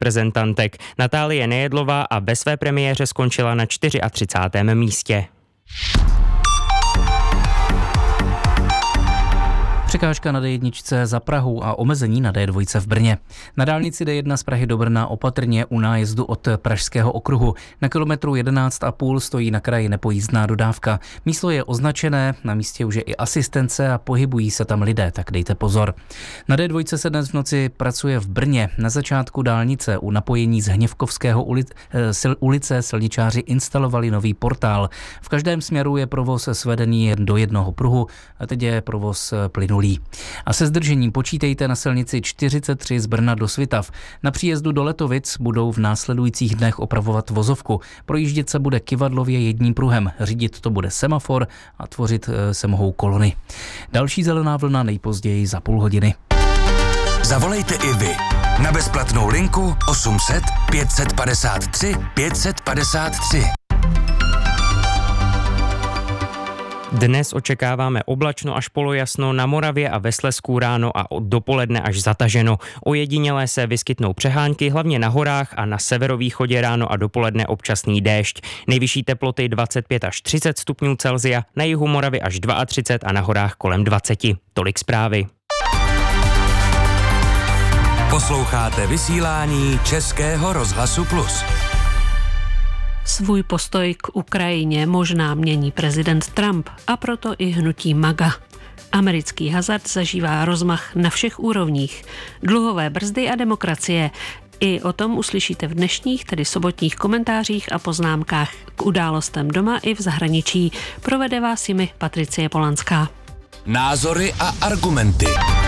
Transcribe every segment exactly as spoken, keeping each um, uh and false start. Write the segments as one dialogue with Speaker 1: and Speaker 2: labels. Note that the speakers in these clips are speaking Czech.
Speaker 1: reprezentantek. Natálie Nejedlová a ve své premiéře skončila na třicátém čtvrtém místě.
Speaker 2: Překážka na D jedna za Prahou a omezení na D dva v Brně. Na dálnici D jedna z Prahy do Brna opatrně u nájezdu od Pražského okruhu. Na kilometru jedenáct a půl stojí na kraji nepojízdná dodávka. Místo je označené, na místě už je i asistence a pohybují se tam lidé, tak dejte pozor. Na D dva se dnes v noci pracuje v Brně. Na začátku dálnice u napojení z Hněvkovského ulic, sil, ulice silničáři instalovali nový portál. V každém směru je provoz svedený do jednoho pruhu a teď je provoz plynulý. A se zdržením počítejte na silnici čtyřicet tři z Brna do Svitav. Na příjezdu do Letovic budou v následujících dnech opravovat vozovku. Projíždět se bude kyvadlově jedním pruhem. Řídit to bude semafor a tvořit se mohou kolony. Další zelená vlna nejpozději za půl hodiny.
Speaker 3: Zavolejte i vy na bezplatnou linku osm set pět set padesát tři pět set padesát tři.
Speaker 1: Dnes očekáváme oblačno až polojasno, na Moravě a ve Slezsku ráno a dopoledne až zataženo. Ojedinělé se vyskytnou přehánky, hlavně na horách a na severovýchodě ráno a dopoledne občasný déšť. Nejvyšší teploty dvacet pět až třicet stupňů Celsia, na jihu Moravy až třicet dva a na horách kolem dvacet. Tolik zprávy.
Speaker 3: Posloucháte vysílání Českého rozhlasu Plus.
Speaker 4: Svůj postoj k Ukrajině možná mění prezident Trump a proto i hnutí MAGA. Americký hazard zažívá rozmach na všech úrovních. Dluhové brzdy a demokracie. I o tom uslyšíte v dnešních, tedy sobotních komentářích a poznámkách k událostem doma i v zahraničí. Provede vás jimi Patricie Polanská.
Speaker 3: Názory a argumenty.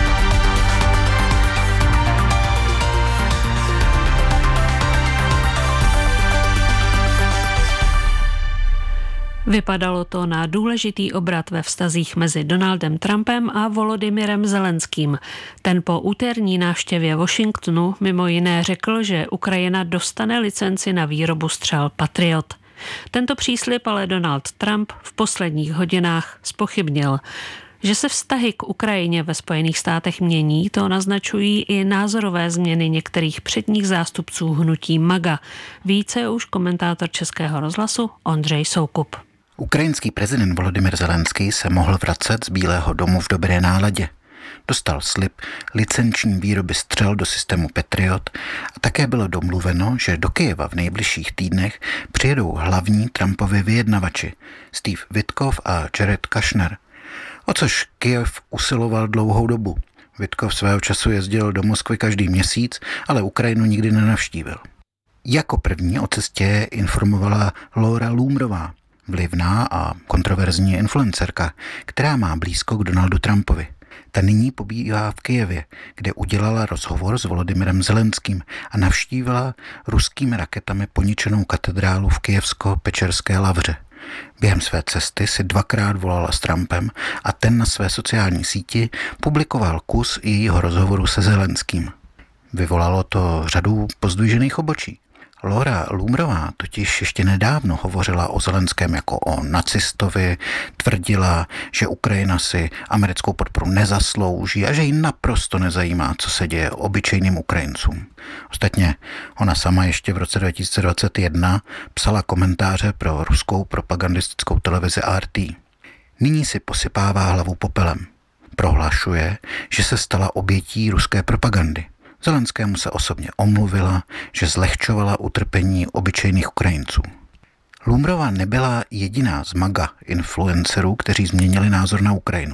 Speaker 4: Vypadalo to na důležitý obrat ve vztazích mezi Donaldem Trumpem a Volodymyrem Zelenským. Ten po úterní návštěvě Washingtonu mimo jiné řekl, že Ukrajina dostane licenci na výrobu střel Patriot. Tento příslib ale Donald Trump v posledních hodinách zpochybnil. Že se vztahy k Ukrajině ve Spojených státech mění, to naznačují i názorové změny některých předních zástupců hnutí MAGA. Více už komentátor Českého rozhlasu Ondřej Soukup.
Speaker 5: Ukrajinský prezident Volodymyr Zelenský se mohl vracet z Bílého domu v dobré náladě. Dostal slib licenční výroby střel do systému Patriot a také bylo domluveno, že do Kyjeva v nejbližších týdnech přijedou hlavní Trumpovi vyjednavači Steve Witkoff a Jared Kushner. O což Kyjev usiloval dlouhou dobu. Witkoff svého času jezdil do Moskvy každý měsíc, ale Ukrajinu nikdy nenavštívil. Jako první o cestě informovala Laura Loomerová, vlivná a kontroverzní influencerka, která má blízko k Donaldu Trumpovi. Ta nyní pobývá v Kyjevě, kde udělala rozhovor s Volodymyrem Zelenským a navštívila ruskými raketami poničenou katedrálu v Kyjevsko-Pečerské Lavře. Během své cesty si dvakrát volala s Trumpem a ten na své sociální síti publikoval kus jejího rozhovoru se Zelenským. Vyvolalo to řadu pozdvižených obočí. Laura Loomerová totiž ještě nedávno hovořila o Zelenském jako o nacistovi, tvrdila, že Ukrajina si americkou podporu nezaslouží a že ji naprosto nezajímá, co se děje obyčejným Ukrajincům. Ostatně ona sama ještě v roce dva tisíce dvacet jedna psala komentáře pro ruskou propagandistickou televizi R T. Nyní si posypává hlavu popelem. Prohlašuje, že se stala obětí ruské propagandy. Zelenskému se osobně omluvila, že zlehčovala utrpení obyčejných Ukrajinců. Loomerová nebyla jediná z MAGA influencerů, kteří změnili názor na Ukrajinu.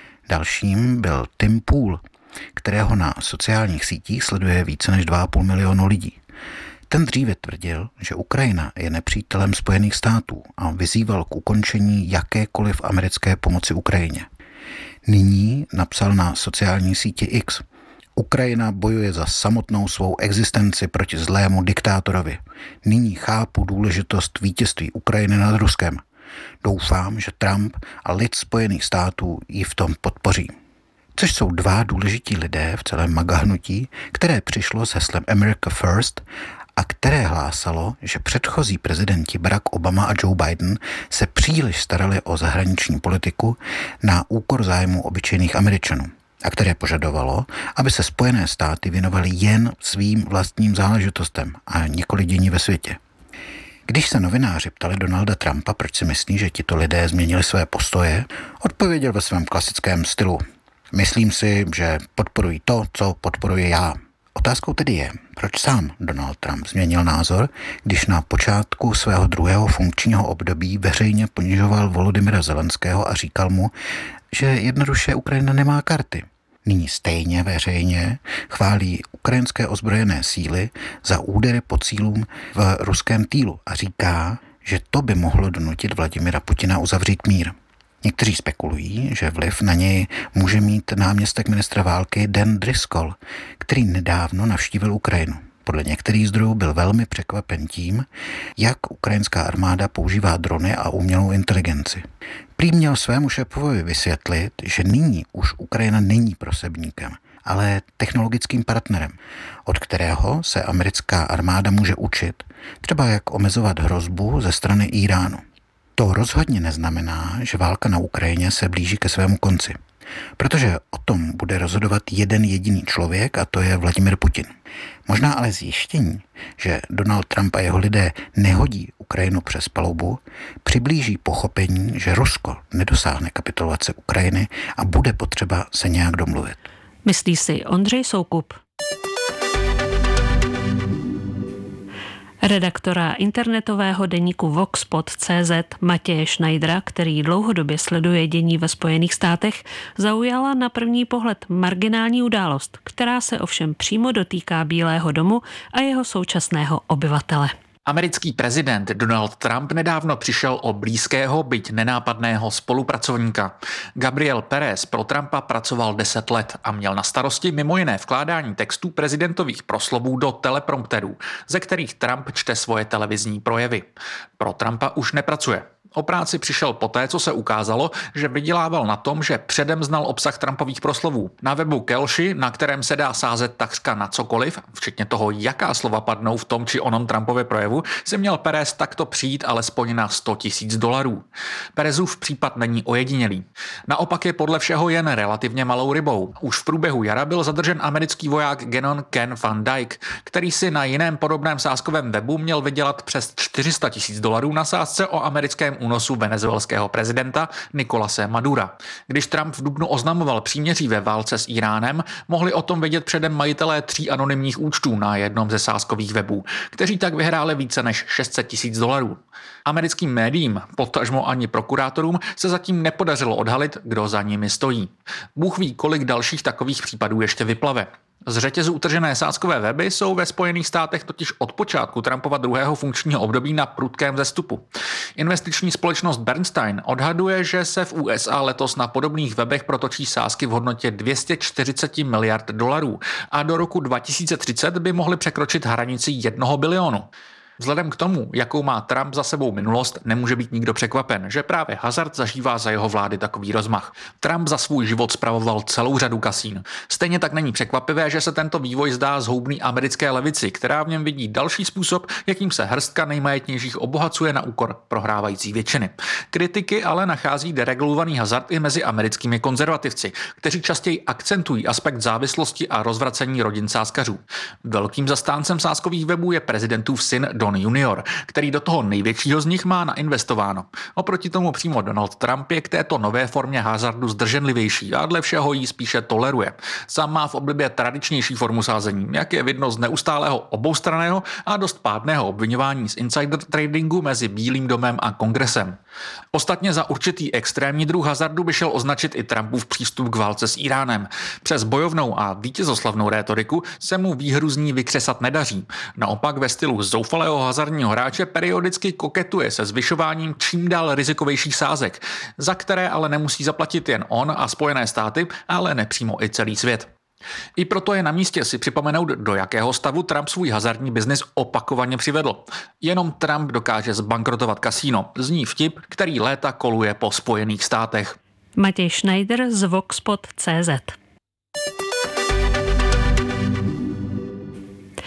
Speaker 5: Dalším byl Tim Pool, kterého na sociálních sítích sleduje více než dva a půl milionu lidí. Ten dříve tvrdil, že Ukrajina je nepřítelem Spojených států a vyzýval k ukončení jakékoliv americké pomoci Ukrajině. Nyní napsal na sociální síti X: Ukrajina bojuje za samotnou svou existenci proti zlému diktátorovi. Nyní chápu důležitost vítězství Ukrajiny nad Ruskem. Doufám, že Trump a lid Spojených států ji v tom podpoří. Což jsou dva důležití lidé v celém MAGA hnutí, které přišlo s heslem America First a které hlásalo, že předchozí prezidenti Barack Obama a Joe Biden se příliš starali o zahraniční politiku na úkor zájmu obyčejných Američanů. a které požadovalo, aby se Spojené státy věnovaly jen svým vlastním záležitostem a nikoli dění ve světě. Když se novináři ptali Donalda Trumpa, proč si myslí, že tito lidé změnili své postoje, odpověděl ve svém klasickém stylu. Myslím si, že podporují to, co podporuji já. Otázkou tedy je, proč sám Donald Trump změnil názor, když na počátku svého druhého funkčního období veřejně ponižoval Volodymyra Zelenského a říkal mu, že jednoduše Ukrajina nemá karty. Nyní stejně veřejně chválí ukrajinské ozbrojené síly za údery po cílům v ruském týlu a říká, že to by mohlo donutit Vladimira Putina uzavřít mír. Někteří spekulují, že vliv na něj může mít náměstek ministra války Dan Driscoll, který nedávno navštívil Ukrajinu. Podle některých zdrojů byl velmi překvapen tím, jak ukrajinská armáda používá drony a umělou inteligenci. Prý měl svému šéfovi vysvětlit, že nyní už Ukrajina není prosebníkem, ale technologickým partnerem, od kterého se americká armáda může učit, třeba jak omezovat hrozbu ze strany Íránu. To rozhodně neznamená, že válka na Ukrajině se blíží ke svému konci, protože o tom bude rozhodovat jeden jediný člověk a to je Vladimir Putin. Možná ale zjištění, že Donald Trump a jeho lidé nehodí Ukrajinu přes palubu, přiblíží pochopení, že Rusko nedosáhne kapitulace Ukrajiny a bude potřeba se nějak domluvit.
Speaker 4: Myslí si Ondřej Soukup. Redaktora internetového deníku Voxpod tečka cé zet Matěje Schneidera, který dlouhodobě sleduje dění ve Spojených státech, zaujala na první pohled marginální událost, která se ovšem přímo dotýká Bílého domu a jeho současného obyvatele.
Speaker 6: Americký prezident Donald Trump nedávno přišel o blízkého, byť nenápadného spolupracovníka. Gabriel Pérez pro Trumpa pracoval deset let a měl na starosti mimo jiné vkládání textů prezidentových proslovů do teleprompterů, ze kterých Trump čte svoje televizní projevy. Pro Trumpa už nepracuje. O práci přišel poté, co se ukázalo, že vydělával na tom, že předem znal obsah Trumpových proslovů. Na webu Kelshi, na kterém se dá sázet takřka na cokoliv, včetně toho, jaká slova padnou v tom či onom Trumpově projevu, si měl Pérez takto přijít alespoň na sto tisíc dolarů. Pérezův případ není ojedinělý. Naopak je podle všeho jen relativně malou rybou. Už v průběhu jara byl zadržen americký voják Gannon Ken Van Dyke, který si na jiném podobném sázkovém webu měl vydělat přes čtyři sta tisíc dolarů na sázce o americkém únosu venezuelského prezidenta Nicolase Madura. Když Trump v dubnu oznamoval příměří ve válce s Íránem, mohli o tom vědět předem majitelé tří anonymních účtů na jednom ze sázkových webů, kteří tak vyhráli více než šest set tisíc dolarů. Americkým médiím, potažmo ani prokurátorům, se zatím nepodařilo odhalit, kdo za nimi stojí. Bůh ví, kolik dalších takových případů ještě vyplave. Z řetězu utržené sázkové weby jsou ve Spojených státech totiž od počátku Trumpova druhého funkčního období na prudkém vzestupu. Investiční společnost Bernstein odhaduje, že se v U S A letos na podobných webech protočí sázky v hodnotě dvě stě čtyřicet miliard dolarů a do roku dva tisíce třicet by mohly překročit hranici jednoho bilionu. Vzhledem k tomu, jakou má Trump za sebou minulost, nemůže být nikdo překvapen, že právě hazard zažívá za jeho vlády takový rozmach. Trump za svůj život spravoval celou řadu kasín. Stejně tak není překvapivé, že se tento vývoj zdá zhoubný americké levici, která v něm vidí další způsob, jakým se hrstka nejmajetnějších obohacuje na úkor prohrávající většiny. Kritiky ale nachází deregulovaný hazard i mezi americkými konzervativci, kteří častěji akcentují aspekt závislosti a rozvracení rodin sázkařů. Velkým zastáncem sázkových webů je prezidentův syn Don junior, který do toho největšího z nich má nainvestováno. Oproti tomu přímo Donald Trump je k této nové formě hazardu zdrženlivější a dle všeho ji spíše toleruje. Sám má v oblibě tradičnější formu sázení, jak je vidno z neustálého oboustranného a dost pádného obviňování z insider tradingu mezi Bílým domem a kongresem. Ostatně za určitý extrémní druh hazardu by šel označit i Trumpův přístup k válce s Íránem. Přes bojovnou a vítězoslavnou rétoriku se mu výhru z ní vykřesat nedaří. Naopak ve stylu zoufalého hazardního hráče periodicky koketuje se zvyšováním čím dál rizikovějších sázek, za které ale nemusí zaplatit jen on a Spojené státy, ale nepřímo i celý svět. I proto je na místě si připomenout, do jakého stavu Trump svůj hazardní biznis opakovaně přivedl. Jenom Trump dokáže zbankrotovat kasíno, zní vtip, který léta koluje po Spojených státech.
Speaker 4: Matěj Schneider z Voxpod tečka cé zet.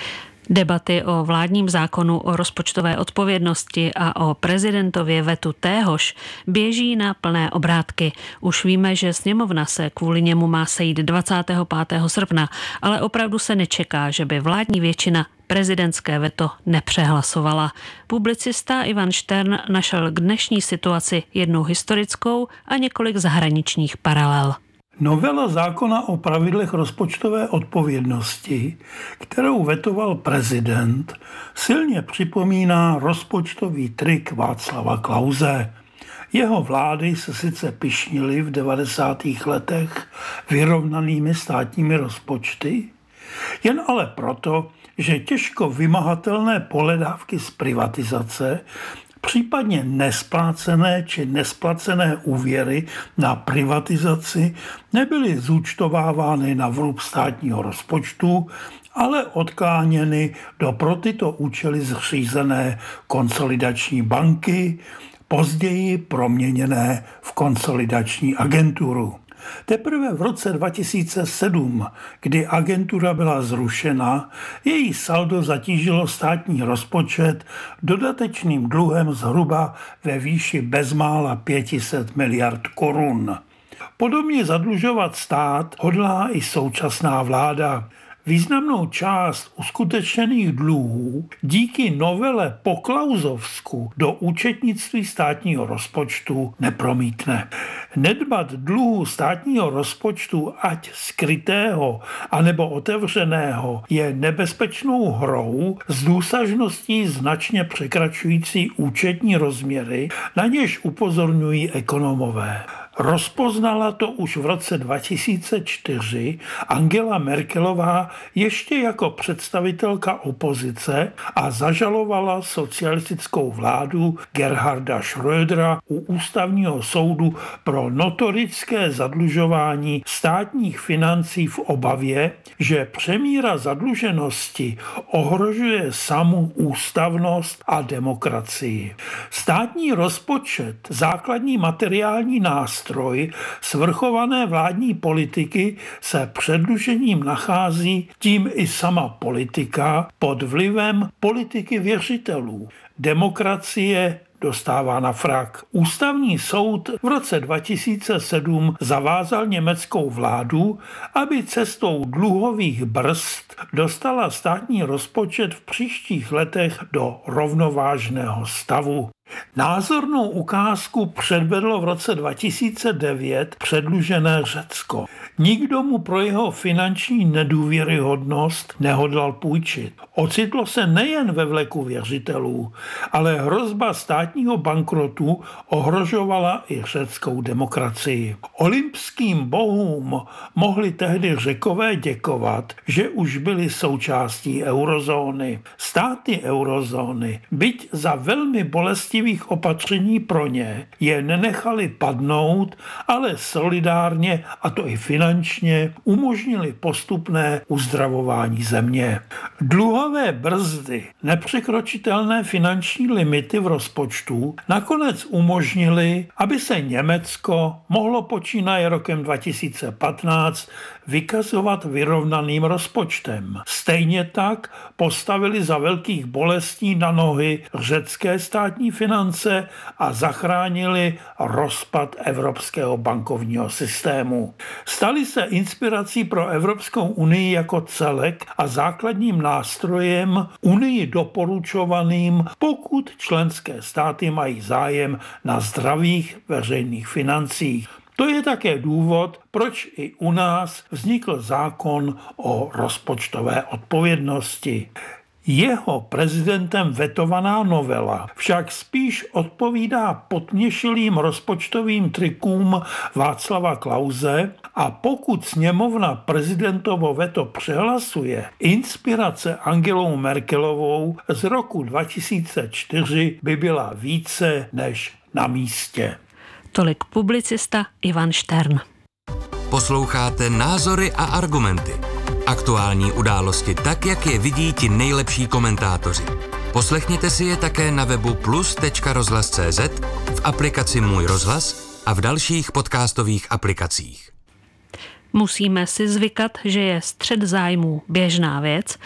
Speaker 4: Debaty o vládním zákonu o rozpočtové odpovědnosti a o prezidentově vetu téhož běží na plné obrátky. Už víme, že sněmovna se kvůli němu má sejít dvacátého pátého srpna, ale opravdu se nečeká, že by vládní většina prezidentské veto nepřehlasovala. Publicista Ivan Štern našel k dnešní situaci jednu historickou a několik zahraničních paralel.
Speaker 7: Novela zákona o pravidlech rozpočtové odpovědnosti, kterou vetoval prezident, silně připomíná rozpočtový trik Václava Klause. Jeho vlády se sice pyšnily v devadesátých letech vyrovnanými státními rozpočty, jen ale proto, že těžko vymahatelné pohledávky z privatizace, případně nesplácené či nesplacené úvěry na privatizaci nebyly zúčtovávány na vrub státního rozpočtu, ale odkláněny do pro tyto účely zřízené konsolidační banky, později proměněné v konsolidační agenturu. Teprve v roce dva tisíce sedm, kdy agentura byla zrušena, její saldo zatížilo státní rozpočet dodatečným dluhem zhruba ve výši bezmála pět set miliard korun. Podobně zadlužovat stát hodlá i současná vláda. Významnou část uskutečněných dluhů díky novele po Klausovsku do účetnictví státního rozpočtu nepromítne. Nedbat dluhu státního rozpočtu, ať skrytého anebo otevřeného, je nebezpečnou hrou s důsažností značně překračující účetní rozměry, na něž upozorňují ekonomové. Rozpoznala to už v roce dva tisíce čtyři Angela Merkelová ještě jako představitelka opozice a zažalovala socialistickou vládu Gerharda Schrödera u ústavního soudu pro notorické zadlužování státních financí v obavě, že přemíra zadluženosti ohrožuje samu ústavnost a demokracii. Státní rozpočet, základní materiální nástroj svrchované vládní politiky, se předlužením nachází, tím i sama politika, pod vlivem politiky věřitelů. Demokracie dostává na frak. Ústavní soud v roce dva tisíce sedm zavázal německou vládu, aby cestou dluhových brzd dostala státní rozpočet v příštích letech do rovnovážného stavu. Názornou ukázku předvedlo v roce dva tisíce devět předlužené Řecko. Nikdo mu pro jeho finanční nedůvěryhodnost nehodlal půjčit. Ocitlo se nejen ve vleku věřitelů, ale hrozba státního bankrotu ohrožovala i řeckou demokracii. Olympským bohům mohli tehdy Řekové děkovat, že už byli součástí eurozóny. Státy eurozóny, byť za velmi bolestivých opatření pro ně, je nenechali padnout, ale solidárně, a to i finančně, umožnili postupné uzdravování země. Dluhové brzdy, nepřekročitelné finanční limity v rozpočtu nakonec umožnili, aby se Německo mohlo počínaje rokem dva tisíce patnáct vykazovat vyrovnaným rozpočtem. Stejně tak postavili za velkých bolestí na nohy řecké státní finance a zachránili rozpad evropského bankovního systému. Stali se inspirací pro Evropskou unii jako celek a základním nástrojem unii doporučovaným, pokud členské státy mají zájem na zdravých veřejných financích. To je také důvod, proč i u nás vznikl zákon o rozpočtové odpovědnosti. Jeho prezidentem vetovaná novela však spíš odpovídá potměšilým rozpočtovým trikům Václava Klause a pokud sněmovna prezidentovo veto přehlasuje, inspirace Angelou Merkelovou z roku dva tisíce čtyři by byla více než na místě.
Speaker 4: Tolik publicista Ivan Štern.
Speaker 3: Posloucháte Názory a argumenty. Aktuální události tak, jak je vidí ti nejlepší komentátoři. Poslechněte si je také na webu plus tečka rozhlas tečka cz, v aplikaci Můj rozhlas a v dalších podcastových aplikacích.
Speaker 4: Musíme si zvykat, že je střet zájmů běžná věc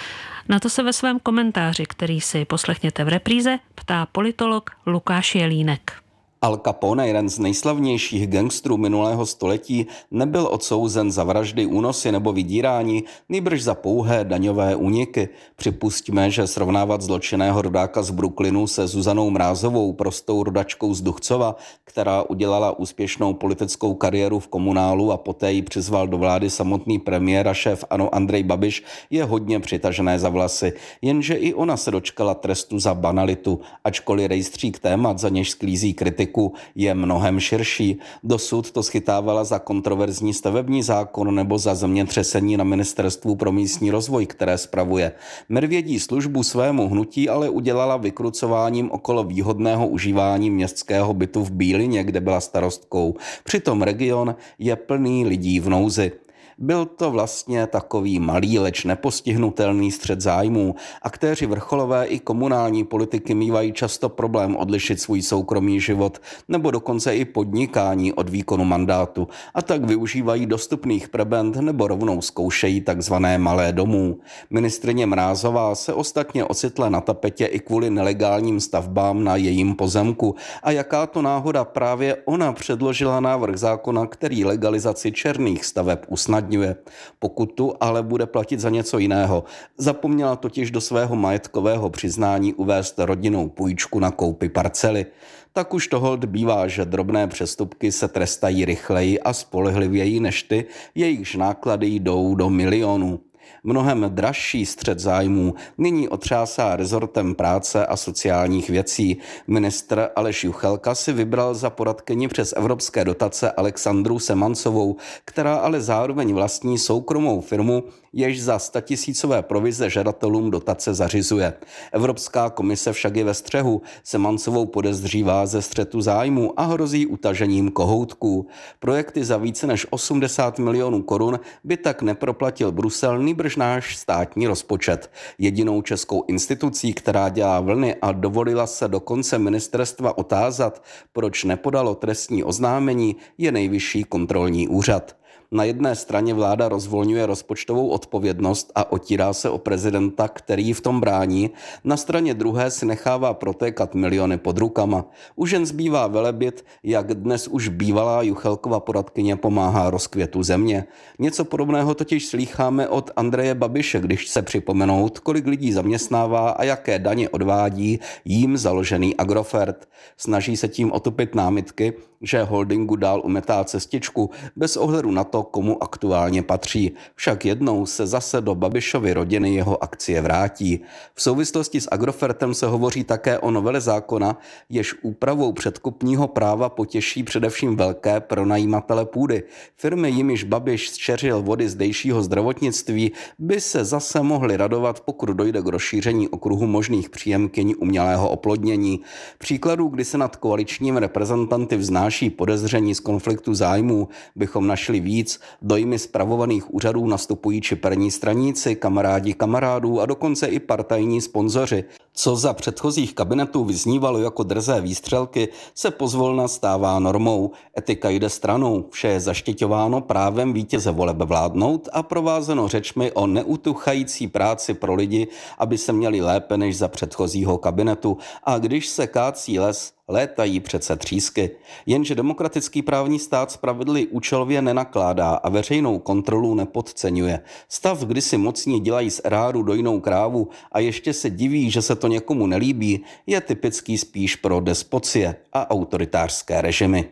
Speaker 4: Na to se ve svém komentáři, který si poslechněte v repríze, ptá politolog Lukáš Jelínek.
Speaker 8: Al Capone, jeden z nejslavnějších gangstrů minulého století, nebyl odsouzen za vraždy, únosy nebo vydírání, nýbrž za pouhé daňové úniky. Připustíme, že srovnávat zločinného rodáka z Brooklynu se Zuzanou Mrázovou, prostou rodačkou z Duchcova, která udělala úspěšnou politickou kariéru v komunálu a poté ji přizval do vlády samotný premiér a šéf ANO Andrej Babiš, je hodně přitažené za vlasy. Jenže i ona se dočkala trestu za banalitu, ačkoliv rejstřík témat, za něž sklízí kritiku, je mnohem širší. Dosud to schytávala za kontroverzní stavební zákon nebo za zemětřesení na Ministerstvu pro místní rozvoj, které spravuje. Medvědí službu svému hnutí ale udělala vykrucováním okolo výhodného užívání městského bytu v Bílině, kde byla starostkou. Přitom region je plný lidí v nouzi. Byl to vlastně takový malý, leč nepostihnutelný střet zájmů. Aktéři vrcholové i komunální politiky mívají často problém odlišit svůj soukromý život nebo dokonce i podnikání od výkonu mandátu a tak využívají dostupných prebend nebo rovnou zkoušejí takzvané malé domů. Ministryně Mrázová se ostatně ocitla na tapetě i kvůli nelegálním stavbám na jejím pozemku a jaká to náhoda, právě ona předložila návrh zákona, který legalizaci černých staveb usnadňuje. Pokutu ale bude platit za něco jiného. Zapomněla totiž do svého majetkového přiznání uvést rodinnou půjčku na koupi parcely. Tak už to holt bývá, že drobné přestupky se trestají rychleji a spolehlivěji než ty, jejichž náklady jdou do milionů. Mnohem dražší střet zájmů nyní otřásá rezortem práce a sociálních věcí. Ministr Aleš Juchelka si vybral za poradkyni přes evropské dotace Alexandru Semancovou, která ale zároveň vlastní soukromou firmu, jež za statisícové provize žadatelům dotace zařizuje. Evropská komise však je ve střehu. Semancovou podezřívá ze střetu zájmů a hrozí utažením kohoutků. Projekty za více než osmdesát milionů korun by tak neproplatil Brusel, nýbrž náš státní rozpočet. Jedinou českou institucí, která dělá vlny a dovolila se dokonce ministerstva otázat, proč nepodalo trestní oznámení, je Nejvyšší kontrolní úřad. Na jedné straně vláda rozvolňuje rozpočtovou odpovědnost a otírá se o prezidenta, který v tom brání, na straně druhé si nechává protékat miliony pod rukama. Už jen zbývá velebit, jak dnes už bývalá Juchelkova poradkyně pomáhá rozkvětu země. Něco podobného totiž slýcháme od Andreje Babiše, když se připomenout, kolik lidí zaměstnává a jaké daně odvádí jím založený Agrofert. Snaží se tím otupit námitky, že holdingu dál umetá cestičku bez ohledu na to, komu aktuálně patří. Však jednou se zase do Babišovy rodiny jeho akcie vrátí. V souvislosti s Agrofertem se hovoří také o novele zákona, jež úpravou předkupního práva potěší především velké pronajímatele půdy. Firmy, jimiž Babiš zčeřil vody zdejšího zdravotnictví, by se zase mohly radovat, pokud dojde k rozšíření okruhu možných příjemkyň umělého oplodnění. Příkladů, kdy se nad koaličním reprezentanty vznáší podezření z konfliktu zájmů, bychom našli víc. Dojmy spravovaných úřadů nastupují čiperní straníci, kamarádi kamarádů a dokonce i partajní sponzoři. Co za předchozích kabinetů vyznívalo jako drzé výstřelky, se pozvolna stává normou. Etika jde stranou, vše je zaštiťováno právem vítěze voleb vládnout a provázeno řečmi o neutuchající práci pro lidi, aby se měli lépe než za předchozího kabinetu. A když se kácí les, létají přece třísky. Jenže demokratický právní stát spravedlivě účelově nenakládá a veřejnou kontrolu nepodceňuje. Stav, kdy si mocní dělají z eráru dojnou krávu a ještě se diví, že se to někomu nelíbí, je typický spíš pro despocie a autoritářské režimy.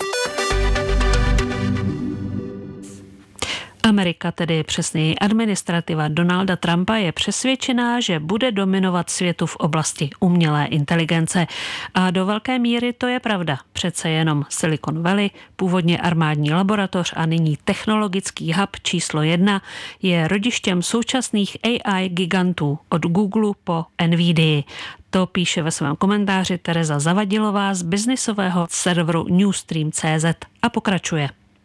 Speaker 4: Amerika, tedy přesněji administrativa Donalda Trumpa, je přesvědčená, že bude dominovat světu v oblasti umělé inteligence. A do velké míry to je pravda. Přece jenom Silicon Valley, původně armádní laboratoř a nyní technologický hub číslo jedna, je rodištěm současných A I gigantů od Google po Nvidia. To píše ve svém komentáři Tereza Zavadilová z biznisového serveru Newstream tečka cé zet a pokračuje.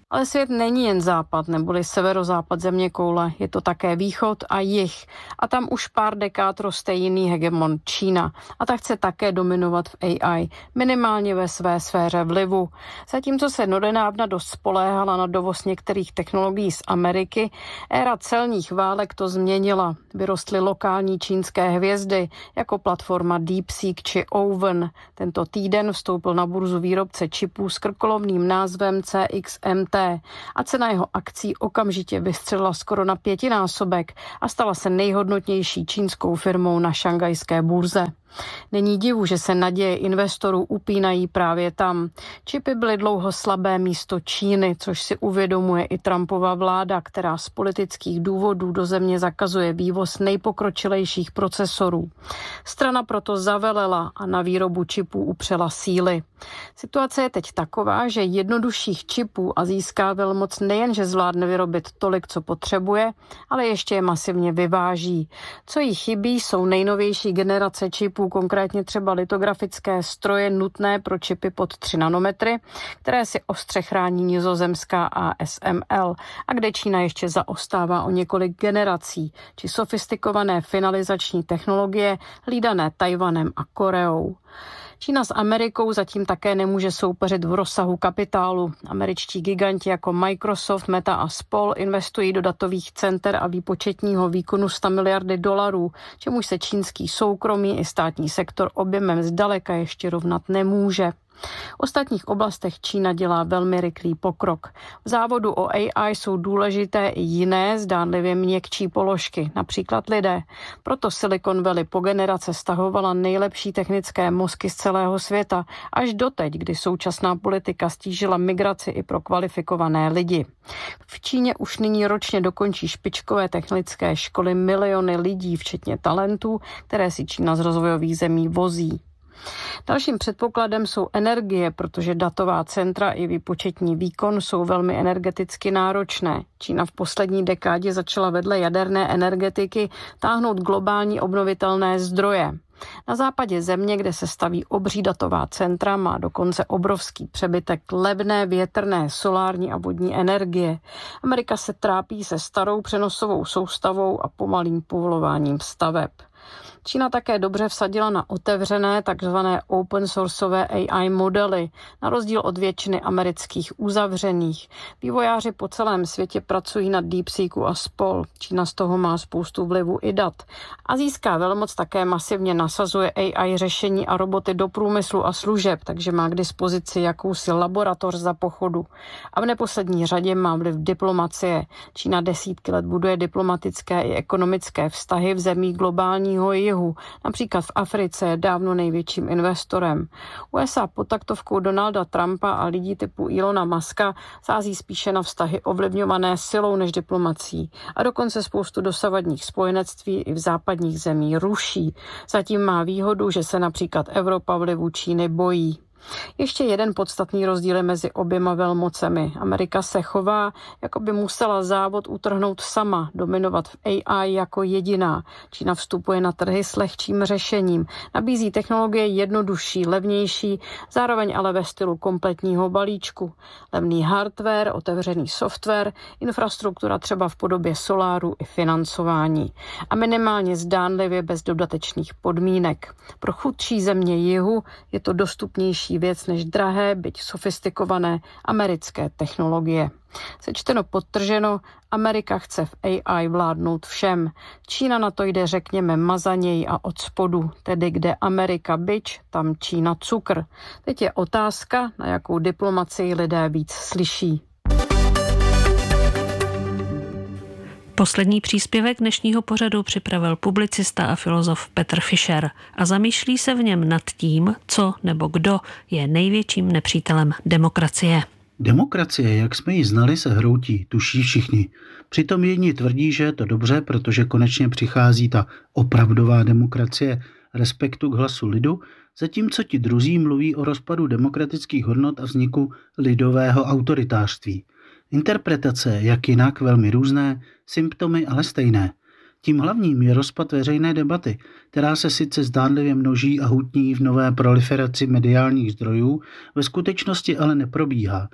Speaker 9: Ale svět není jen západ neboli severozápad zeměkoule, je to také východ a jih. A tam už pár dekád roste jiný hegemon Čína. A ta chce také dominovat v A I, minimálně ve své sféře vlivu. Zatímco se donedávna dost spoléhala na dovoz některých technologií z Ameriky, éra celních válek to změnila. Vyrostly lokální čínské hvězdy, jako platforma DeepSeek či Oven. Tento týden vstoupil na burzu výrobce čipů s krkolomným názvem C X M T a cena jeho akcí okamžitě vystřelila skoro na pětinásobek a stala se nejhodnotnější čínskou firmou na šanghajské burze. Není divu, že se naděje investorů upínají právě tam. Čipy byly dlouho slabé místo Číny, což si uvědomuje i Trumpova vláda, která z politických důvodů do země zakazuje vývoz nejpokročilejších procesorů. Strana proto zavelela a na výrobu čipů upřela síly. Situace je teď taková, že jednodušších čipů a získá velmoc nejenže zvládne vyrobit tolik, co potřebuje, ale ještě je masivně vyváží. Co jí chybí, jsou nejnovější generace čipů, konkrétně třeba litografické stroje nutné pro čipy pod tři nanometry, které si ostře chrání nizozemská A S M L a kde Čína ještě zaostává o několik generací, či sofistikované finalizační technologie hlídané Tajvanem a Koreou. Čína s Amerikou zatím také nemůže soupeřit v rozsahu kapitálu. Američtí giganti jako Microsoft, Meta a spol investují do datových center a výpočetního výkonu sto miliardy dolarů, čemuž se čínský soukromý i státní sektor objemem zdaleka ještě rovnat nemůže. V ostatních oblastech Čína dělá velmi rychlý pokrok. V závodu o A I jsou důležité i jiné, zdánlivě měkčí položky, například lidé. Proto Silicon Valley po generace stahovala nejlepší technické mozky z celého světa, až doteď, kdy současná politika stížila migraci i pro kvalifikované lidi. V Číně už nyní ročně dokončí špičkové technické školy miliony lidí, včetně talentů, které si Čína z rozvojových zemí vozí. Dalším předpokladem jsou energie, protože datová centra i výpočetní výkon jsou velmi energeticky náročné. Čína v poslední dekádě začala vedle jaderné energetiky táhnout globální obnovitelné zdroje. Na západě země, kde se staví obří datová centra, má dokonce obrovský přebytek levné větrné, solární a vodní energie. Amerika se trápí se starou přenosovou soustavou a pomalým povolováním staveb. Čína také dobře vsadila na otevřené, takzvané open sourceové A I modely, na rozdíl od většiny amerických uzavřených. Vývojáři po celém světě pracují na DeepSeeku a spol. Čína z toho má spoustu vlivu i dat. A získá velmoc také masivně nasazuje A I řešení a roboty do průmyslu a služeb, takže má k dispozici jakousi laboratoř za pochodu. A v neposlední řadě má vliv diplomacie. Čína desítky let buduje diplomatické i ekonomické vztahy v zemích globálního jihu. Například v Africe je dávno největším investorem. U S A pod taktovkou Donalda Trumpa a lidí typu Elona Muska sází spíše na vztahy ovlivňované silou než diplomací. A dokonce spoustu dosavadních spojenectví i v západních zemí ruší. Zatím má výhodu, že se například Evropa vlivu Číny bojí. Ještě jeden podstatný rozdíl je mezi oběma velmocemi. Amerika se chová, jako by musela závod utrhnout sama, dominovat v A I jako jediná. Čína vstupuje na trhy s lehčím řešením, nabízí technologie jednodušší, levnější, zároveň ale ve stylu kompletního balíčku. Levný hardware, otevřený software, infrastruktura třeba v podobě soláru i financování. A minimálně zdánlivě bez dodatečných podmínek. Pro chudší země jihu je to dostupnější věc než drahé, byť sofistikované americké technologie. Sečteno podtrženo, Amerika chce v A I vládnout všem. Čína na to jde, řekněme, mazaněji a od spodu, tedy kde Amerika bič, tam Čína cukr. Teď je otázka, na jakou diplomacii lidé víc slyší.
Speaker 4: Poslední příspěvek dnešního pořadu připravil publicista a filozof Petr Fischer a zamýšlí se v něm nad tím, co nebo kdo je největším nepřítelem demokracie.
Speaker 10: Demokracie, jak jsme ji znali, se hroutí, tuší všichni. Přitom jedni tvrdí, že je to dobře, protože konečně přichází ta opravdová demokracie respektu k hlasu lidu, zatímco ti druzí mluví o rozpadu demokratických hodnot a vzniku lidového autoritářství. Interpretace, jak jinak, velmi různé, symptomy ale stejné. Tím hlavním je rozpad veřejné debaty, která se sice zdánlivě množí a hutní v nové proliferaci mediálních zdrojů, ve skutečnosti ale neprobíhá.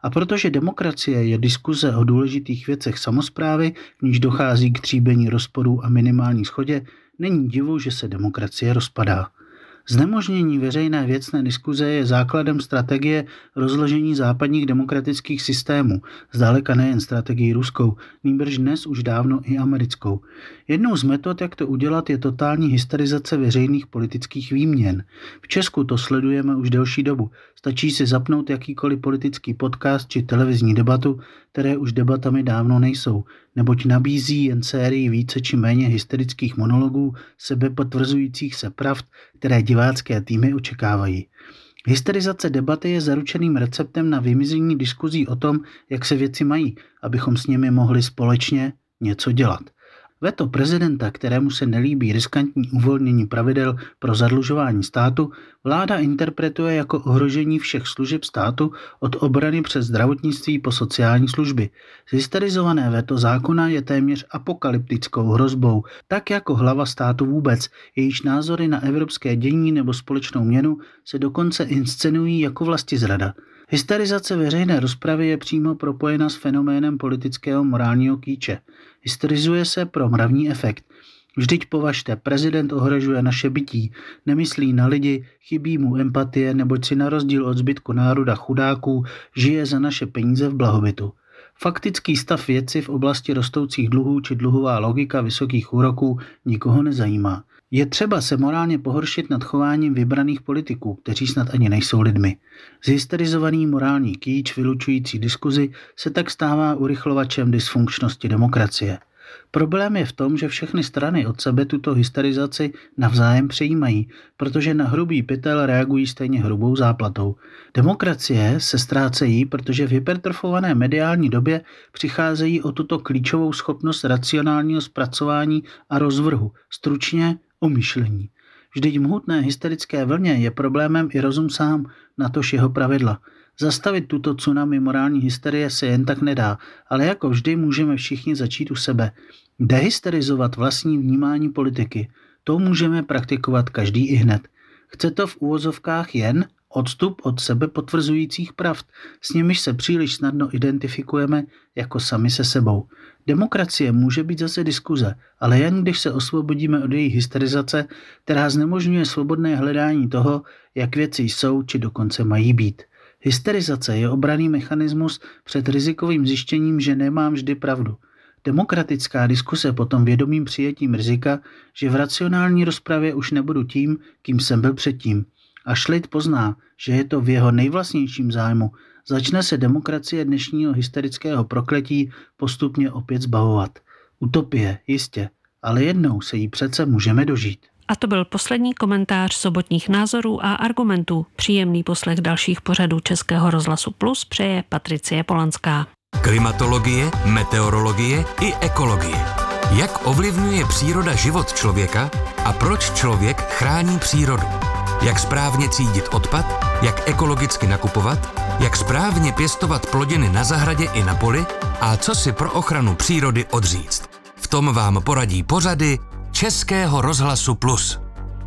Speaker 10: A protože demokracie je diskuze o důležitých věcech samosprávy, v níž dochází k tříbení rozporů a minimální shodě, není divu, že se demokracie rozpadá. Znemožnění veřejné věcné diskuze je základem strategie rozložení západních demokratických systémů, zdaleka nejen strategii ruskou, nýbrž dnes už dávno i americkou. Jednou z metod, jak to udělat, je totální hysterizace veřejných politických výměn. V Česku to sledujeme už delší dobu. Stačí si zapnout jakýkoliv politický podcast či televizní debatu, které už debatami dávno nejsou, neboť nabízí jen sérii více či méně hysterických monologů sebepotvrzujících se pravd, které divácké týmy očekávají. Hysterizace debaty je zaručeným receptem na vymizení diskuzí o tom, jak se věci mají, abychom s nimi mohli společně něco dělat. Veto prezidenta, kterému se nelíbí riskantní uvolnění pravidel pro zadlužování státu, vláda interpretuje jako ohrožení všech služeb státu od obrany přes zdravotnictví po sociální služby. Hysterizované veto zákona je téměř apokalyptickou hrozbou, tak jako hlava státu vůbec, jejíž názory na evropské dění nebo společnou měnu se dokonce inscenují jako vlastizrada. Hysterizace veřejné rozpravy je přímo propojena s fenoménem politického morálního kýče. Hysterizuje se pro mravní efekt. Vždyť považte, prezident ohrožuje naše bytí, nemyslí na lidi, chybí mu empatie, neboť si na rozdíl od zbytku národa chudáků žije za naše peníze v blahobytu. Faktický stav věci v oblasti rostoucích dluhů či dluhová logika vysokých úroků nikoho nezajímá. Je třeba se morálně pohoršit nad chováním vybraných politiků, kteří snad ani nejsou lidmi. Zhysterizovaný morální kýč vylučující diskuzi se tak stává urychlovačem dysfunkčnosti demokracie. Problém je v tom, že všechny strany od sebe tuto hysterizaci navzájem přejímají, protože na hrubý pytel reagují stejně hrubou záplatou. Demokracie se ztrácejí, protože v hypertrofované mediální době přicházejí o tuto klíčovou schopnost racionálního zpracování a rozvrhu, stručně o myšlení. Vždyť v mohutné hysterické vlně je problémem i rozum sám, natož jeho pravidla. Zastavit tuto tsunami morální hysterie se jen tak nedá, ale jako vždy můžeme všichni začít u sebe. Dehysterizovat vlastní vnímání politiky. To můžeme praktikovat každý i hned. Chce to v úvozovkách jen odstup od sebe potvrzujících pravd, s nimiž se příliš snadno identifikujeme jako sami se sebou. Demokracie může být zase diskuze, ale jen když se osvobodíme od její hysterizace, která znemožňuje svobodné hledání toho, jak věci jsou či dokonce mají být. Hysterizace je obranný mechanismus před rizikovým zjištěním, že nemám vždy pravdu. Demokratická diskuse potom vědomým přijetím rizika, že v racionální rozpravě už nebudu tím, kým jsem byl předtím. Až lid pozná, že je to v jeho nejvlastnějším zájmu, začne se demokracie dnešního hysterického prokletí postupně opět zbavovat. Utopie, jistě, ale jednou se jí přece můžeme dožít.
Speaker 4: A to byl poslední komentář sobotních názorů a argumentů. Příjemný poslech dalších pořadů Českého rozhlasu Plus přeje Patricie Polanská.
Speaker 3: Klimatologie, meteorologie i ekologie. Jak ovlivňuje příroda život člověka a proč člověk chrání přírodu? Jak správně třídit odpad, jak ekologicky nakupovat, jak správně pěstovat plodiny na zahradě i na poli a co si pro ochranu přírody odříct. V tom vám poradí pořady Českého rozhlasu Plus.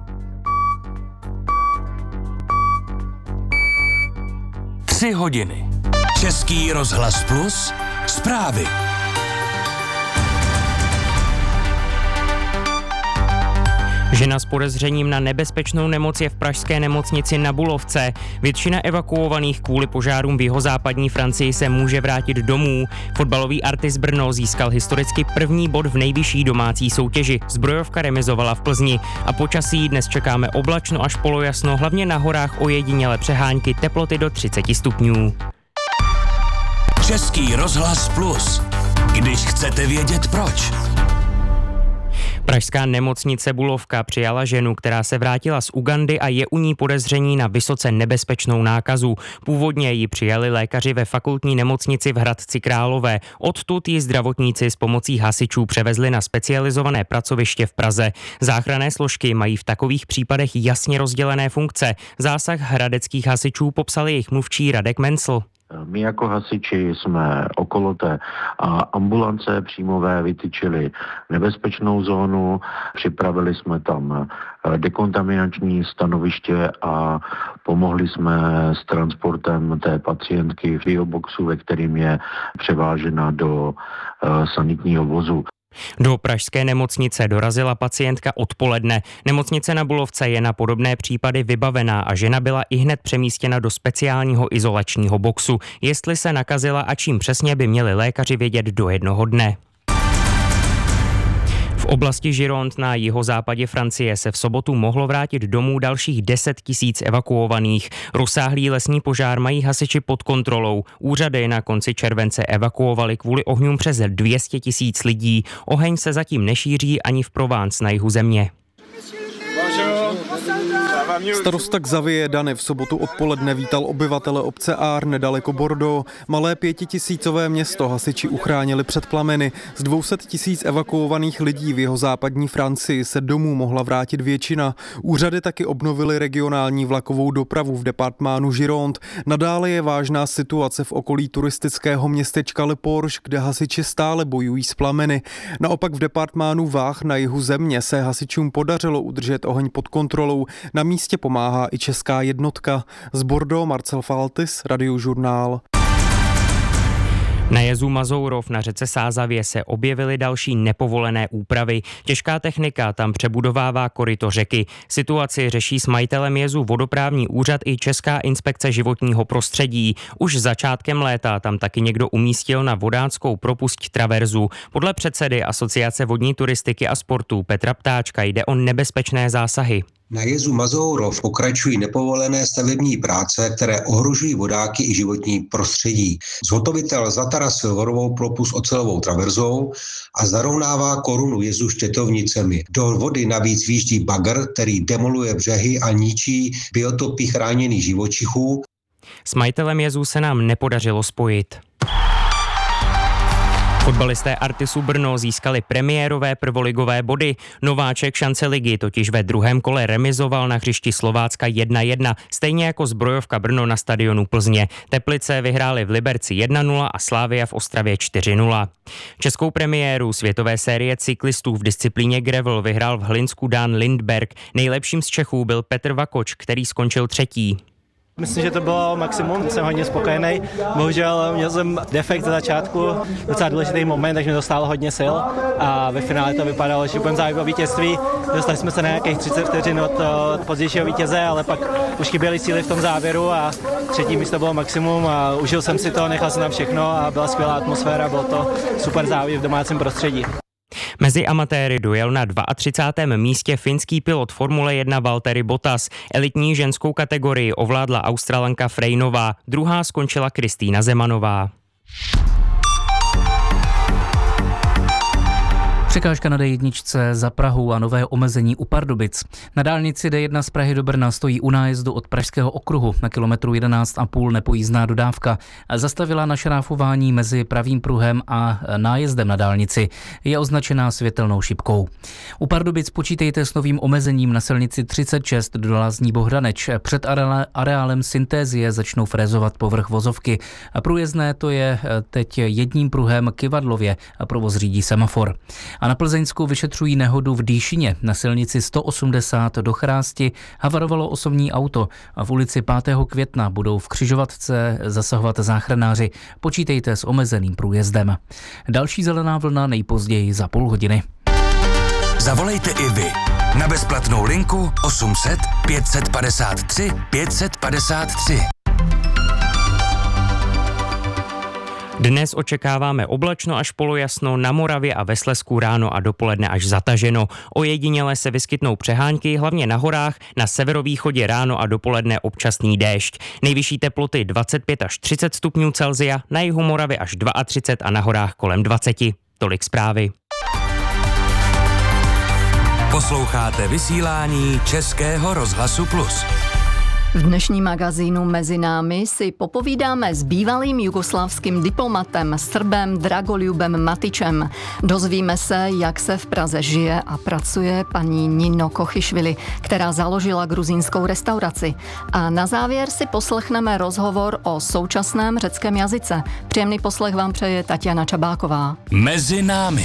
Speaker 3: Tři hodiny. Český rozhlas Plus. Zprávy.
Speaker 1: Žena s podezřením na nebezpečnou nemoc je v pražské nemocnici na Bulovce. Většina evakuovaných kvůli požárům v jihozápadní Francii se může vrátit domů. Fotbalový Artis Brno získal historicky první bod v nejvyšší domácí soutěži. Zbrojovka remizovala v Plzni a počasí dnes čekáme oblačno až polojasno, hlavně na horách ojedinělé přehánky, teploty do třicet stupňů.
Speaker 3: Český rozhlas Plus. Když chcete vědět proč.
Speaker 1: Pražská nemocnice Bulovka přijala ženu, která se vrátila z Ugandy a je u ní podezření na vysoce nebezpečnou nákazu. Původně ji přijali lékaři ve fakultní nemocnici v Hradci Králové. Odtud ji zdravotníci s pomocí hasičů převezli na specializované pracoviště v Praze. Záchranné složky mají v takových případech jasně rozdělené funkce. Zásah hradeckých hasičů popsal jejich mluvčí Radek Mencl.
Speaker 11: My jako hasiči jsme okolo té ambulance příjmové vytyčili nebezpečnou zónu, připravili jsme tam dekontaminační stanoviště a pomohli jsme s transportem té pacientky v bioboxu, ve kterým je převážena do sanitního vozu.
Speaker 1: Do pražské nemocnice dorazila pacientka odpoledne. Nemocnice na Bulovce je na podobné případy vybavená a žena byla ihned přemístěna do speciálního izolačního boxu. Jestli se nakazila a čím přesně, by měli lékaři vědět do jednoho dne. V oblasti Gironde na jihozápadě Francie se v sobotu mohlo vrátit domů dalších deset tisíc evakuovaných. Rozsáhlý lesní požár mají hasiči pod kontrolou. Úřady na konci července evakuovali kvůli ohňům přes dvě stě tisíc lidí. Oheň se zatím nešíří ani v Provence na jihu země.
Speaker 12: Starosta Xavier Dany v sobotu odpoledne vítal obyvatele obce Ár nedaleko Bordeaux. Malé pětitisícové město hasiči uchránili před plameny. Z dvě stě tisíc evakuovaných lidí v jeho západní Francii se domů mohla vrátit většina. Úřady taky obnovily regionální vlakovou dopravu v departmánu Gironde. Nadále je vážná situace v okolí turistického městečka Le Porche, kde hasiči stále bojují s plameny. Naopak v departmánu Vách na jihu země se hasičům podařilo udržet oheň pod kontrolou. Na místě pomáhá i česká jednotka. Z Bordeaux Marcel Faltis, Radiožurnál.
Speaker 1: Na jezu Mazourov na řece Sázavě se objevily další nepovolené úpravy. Těžká technika tam přebudovává koryto řeky. Situaci řeší s majitelem jezu vodoprávní úřad i Česká inspekce životního prostředí. Už začátkem léta tam taky někdo umístil na vodáckou propusť traverzu. Podle předsedy Asociace vodní turistiky a sportu Petra Ptáčka jde o nebezpečné zásahy.
Speaker 13: Na jezu Mazourov pokračují nepovolené stavební práce, které ohrožují vodáky i životní prostředí. Zhotovitel zatarasil vorovou propust ocelovou traverzou a zarovnává korunu jezu štětovnicemi. Do vody navíc výjíždí bagr, který demoluje břehy a ničí biotopy chráněných živočichů.
Speaker 1: S majitelem jezu se nám nepodařilo spojit. Fotbalisté Artisu Brno získali premiérové prvoligové body. Nováček šance ligy totiž ve druhém kole remizoval na hřišti Slovácka jedna jedna, stejně jako Zbrojovka Brno na stadionu Plzně. Teplice vyhráli v Liberci jedna nula a Slavia v Ostravě čtyři nula. Českou premiéru světové série cyklistů v disciplíně gravel vyhrál v Hlinsku Dan Lindberg. Nejlepším z Čechů byl Petr Vakoč, který skončil třetí.
Speaker 14: Myslím, že to bylo maximum, jsem hodně spokojený. Bohužel měl jsem defekt za začátku, docela důležitý moment, takže mi to stálo hodně sil a ve finále to vypadalo, že budeme zájem o vítězství. Dostali jsme se na nějakých třicet vteřin od pozdějšího vítěze, ale pak už chyběly síly v tom závěru a třetí místo bylo maximum a užil jsem si to, nechal jsem tam všechno a byla skvělá atmosféra, bylo to super závěr v domácím prostředí.
Speaker 1: Mezi amatéry dojel na třicátém druhém místě finský pilot Formule jedna Valtteri Bottas. Elitní ženskou kategorii ovládla Australanka Frejnová, druhá skončila Kristýna Zemanová.
Speaker 2: Překážka na dé jedna za Prahu a nové omezení u Pardubic. Na dálnici dé jedna z Prahy do Brna stojí u nájezdu od Pražského okruhu na kilometru jedenáct a půl nepojízdná dodávka. Zastavila na šráfování mezi pravým pruhem a nájezdem na dálnici. Je označená světelnou šipkou. U Pardubic počítejte s novým omezením na silnici třicet šest do Lázní Bohdaneč. Před areálem Syntézie začnou frézovat povrch vozovky. Průjezdné to je teď jedním pruhem Kyvadlově a provoz řídí semafor. A na Plzeňsku vyšetřují nehodu v Dýšině. Na silnici sto osmdesát do Chrásti havarovalo osobní auto a v ulici pátého května budou v křižovatce zasahovat záchranáři. Počítejte s omezeným průjezdem. Další zelená vlna nejpozději za půl hodiny.
Speaker 3: Zavolejte i vy na bezplatnou linku osm set pět padesát tři pět padesát tři.
Speaker 1: Dnes očekáváme oblačno až polojasno, na Moravě a ve Slezsku ráno a dopoledne až zataženo. Ojediněle se vyskytnou přehánky, hlavně na horách, na severovýchodě ráno a dopoledne občasný déšť. Nejvyšší teploty dvacet pět až třicet stupňů Celsia, na jihu Moravy až třicet dva a na horách kolem dvacet. Tolik zprávy.
Speaker 3: Posloucháte vysílání Českého rozhlasu Plus.
Speaker 15: V dnešním magazínu Mezi námi si popovídáme s bývalým jugoslávským diplomatem Srbem Dragoljubem Matičem. Dozvíme se, jak se v Praze žije a pracuje paní Nino Kochišvili, která založila gruzínskou restauraci. A na závěr si poslechneme rozhovor o současném řeckém jazyce. Příjemný poslech vám přeje Tatiana Čabáková.
Speaker 16: Mezi námi.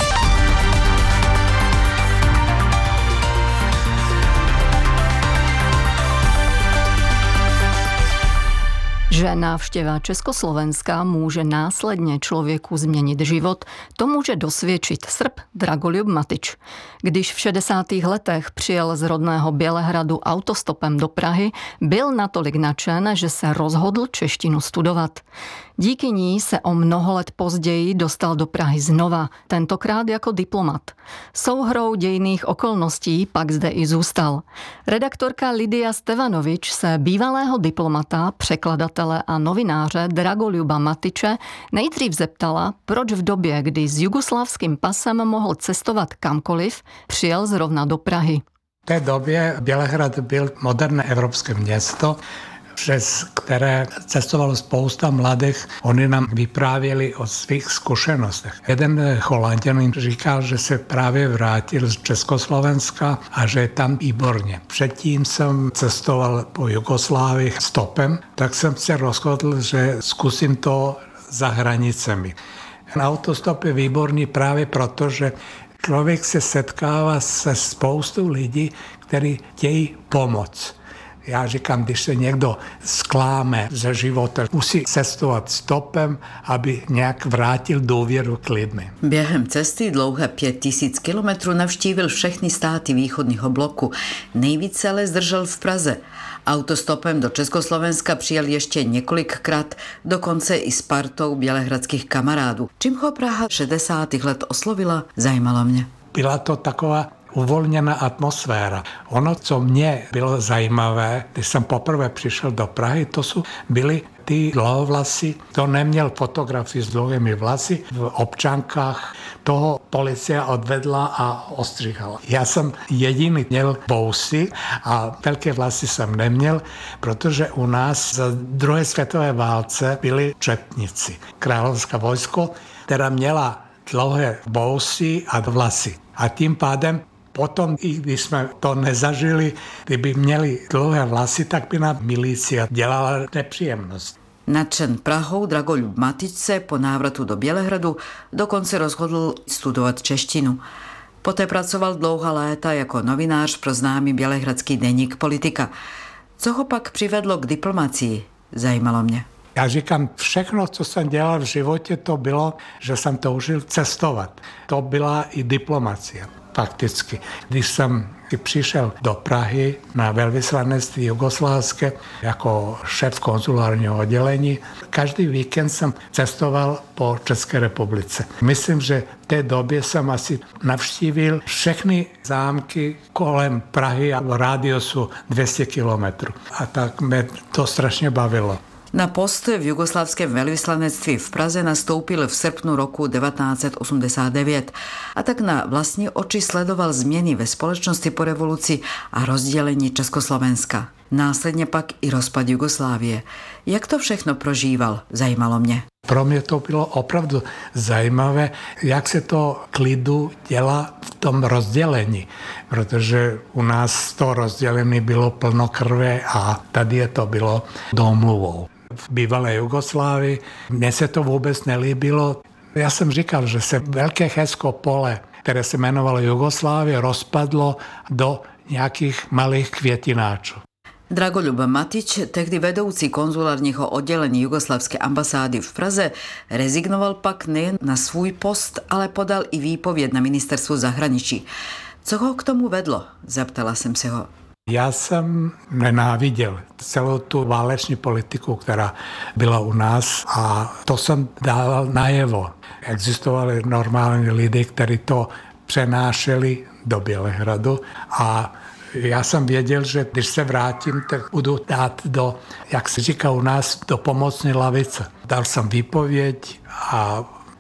Speaker 15: Že návštěva Československa může následně člověku změnit život, to může dosvědčit Srb Dragoljub Matič. Když v šedesátých letech přijel z rodného Bělehradu autostopem do Prahy, byl natolik nadšen, že se rozhodl češtinu studovat. Díky ní se o mnoho let později dostal do Prahy znova, tentokrát jako diplomat. Souhrou dějinných okolností pak zde i zůstal. Redaktorka Lidia Stevanovič se bývalého diplomata, překladatele a novináře Dragoljuba Matiče nejdřív zeptala, proč v době, kdy s jugoslávským pasem mohl cestovat kamkoliv, přijel zrovna do Prahy.
Speaker 17: V té době Bělehrad byl moderné evropské město, přes které cestovalo spousta mladých. Oni nám vyprávěli o svých zkušenostech. Jeden Holanďan říkal, že se právě vrátil z Československa a že je tam výborně. Předtím jsem cestoval po Jugoslávii stopem, tak jsem se rozhodl, že zkusím to za hranicemi. Autostop je výborný právě proto, že člověk se setkává se spoustou lidí, kteří chtějí pomoct. Já říkám, když se někdo skláme ze života, musí cestovat stopem, aby nějak vrátil důvěru k lidmi.
Speaker 18: Během cesty dlouhé pět tisíc kilometrů navštívil všechny státy východního bloku. Nejvíce ale zdržel v Praze. Autostopem do Československa přijel ještě několikrát, dokonce i s partou bělehradských kamarádů. Čím ho Praha šedesátých let oslovila, zajímalo mě.
Speaker 17: Byla to taková uvolněná atmosféra. Ono, co mě bylo zajímavé, když jsem poprvé přišel do Prahy, to jsou byly ty dlouhovlasy. To neměl fotografii s dlouhými vlasy v občankách. Toho policie odvedla a ostříhala. Já jsem jediný měl bousy a velké vlasy jsem neměl, protože u nás za druhé světové válce byli četníci. Královské vojsko, která měla dlouhé bousy a vlasy. A tím pádem potom, i když jsme to nezažili, kdyby měli dlouhé vlasy, tak by nám milicia dělala nepříjemnost.
Speaker 18: Nadšen Prahou Dragoljub Matič se po návratu do Bělehradu dokonce rozhodl studovat češtinu. Poté pracoval dlouhá léta jako novinář pro známý bělehradský deník Politika. Co ho pak přivedlo k diplomacii, zajímalo mě.
Speaker 17: Já říkám, všechno, co jsem dělal v životě, to bylo, že jsem toužil cestovat. To byla i diplomacie, fakticky. Když jsem přišel do Prahy na velvyslanectví jugoslávské jako šéf konzulárního oddělení, každý víkend jsem cestoval po České republice. Myslím, že v té době jsem asi navštívil všechny zámky kolem Prahy a v rádiusu dvě stě kilometrů. A tak mě to strašně bavilo.
Speaker 18: Na post v jugoslávském velvyslanectví v Praze nastoupil v srpnu roku devatenáct osmdesát devět a tak na vlastní oči sledoval změny ve společnosti po revoluci a rozdělení Československa. Následně pak i rozpad Jugoslávie. Jak to všechno prožíval, zajímalo mě.
Speaker 17: Pro mě to bylo opravdu zajímavé, jak se to klidu dělá v tom rozdělení, protože u nás to rozdělení bylo plno krve a tady je to bylo domluvou. V bývalé Jugoslávii mně se to vůbec nelíbilo. Já jsem říkal, že se velké hezké pole, které se jmenovalo Jugoslávie, rozpadlo do nějakých malých květináčů.
Speaker 18: Dragoljub Matič, tehdy vedoucí konzulárního oddělení jugoslávské ambasády v Praze, rezignoval pak nejen na svůj post, ale podal i výpověď na ministerstvu zahraničí. Co ho k tomu vedlo? Zeptala jsem se ho.
Speaker 17: Já jsem nenáviděl celou tu váleční politiku, která byla u nás a to jsem dával najevo. Existovali normální lidi, kteří to přenášeli do Bělehradu a já jsem věděl, že když se vrátím, tak budu dát do, jak se říká u nás, do pomocné lavice. Dal jsem výpověď a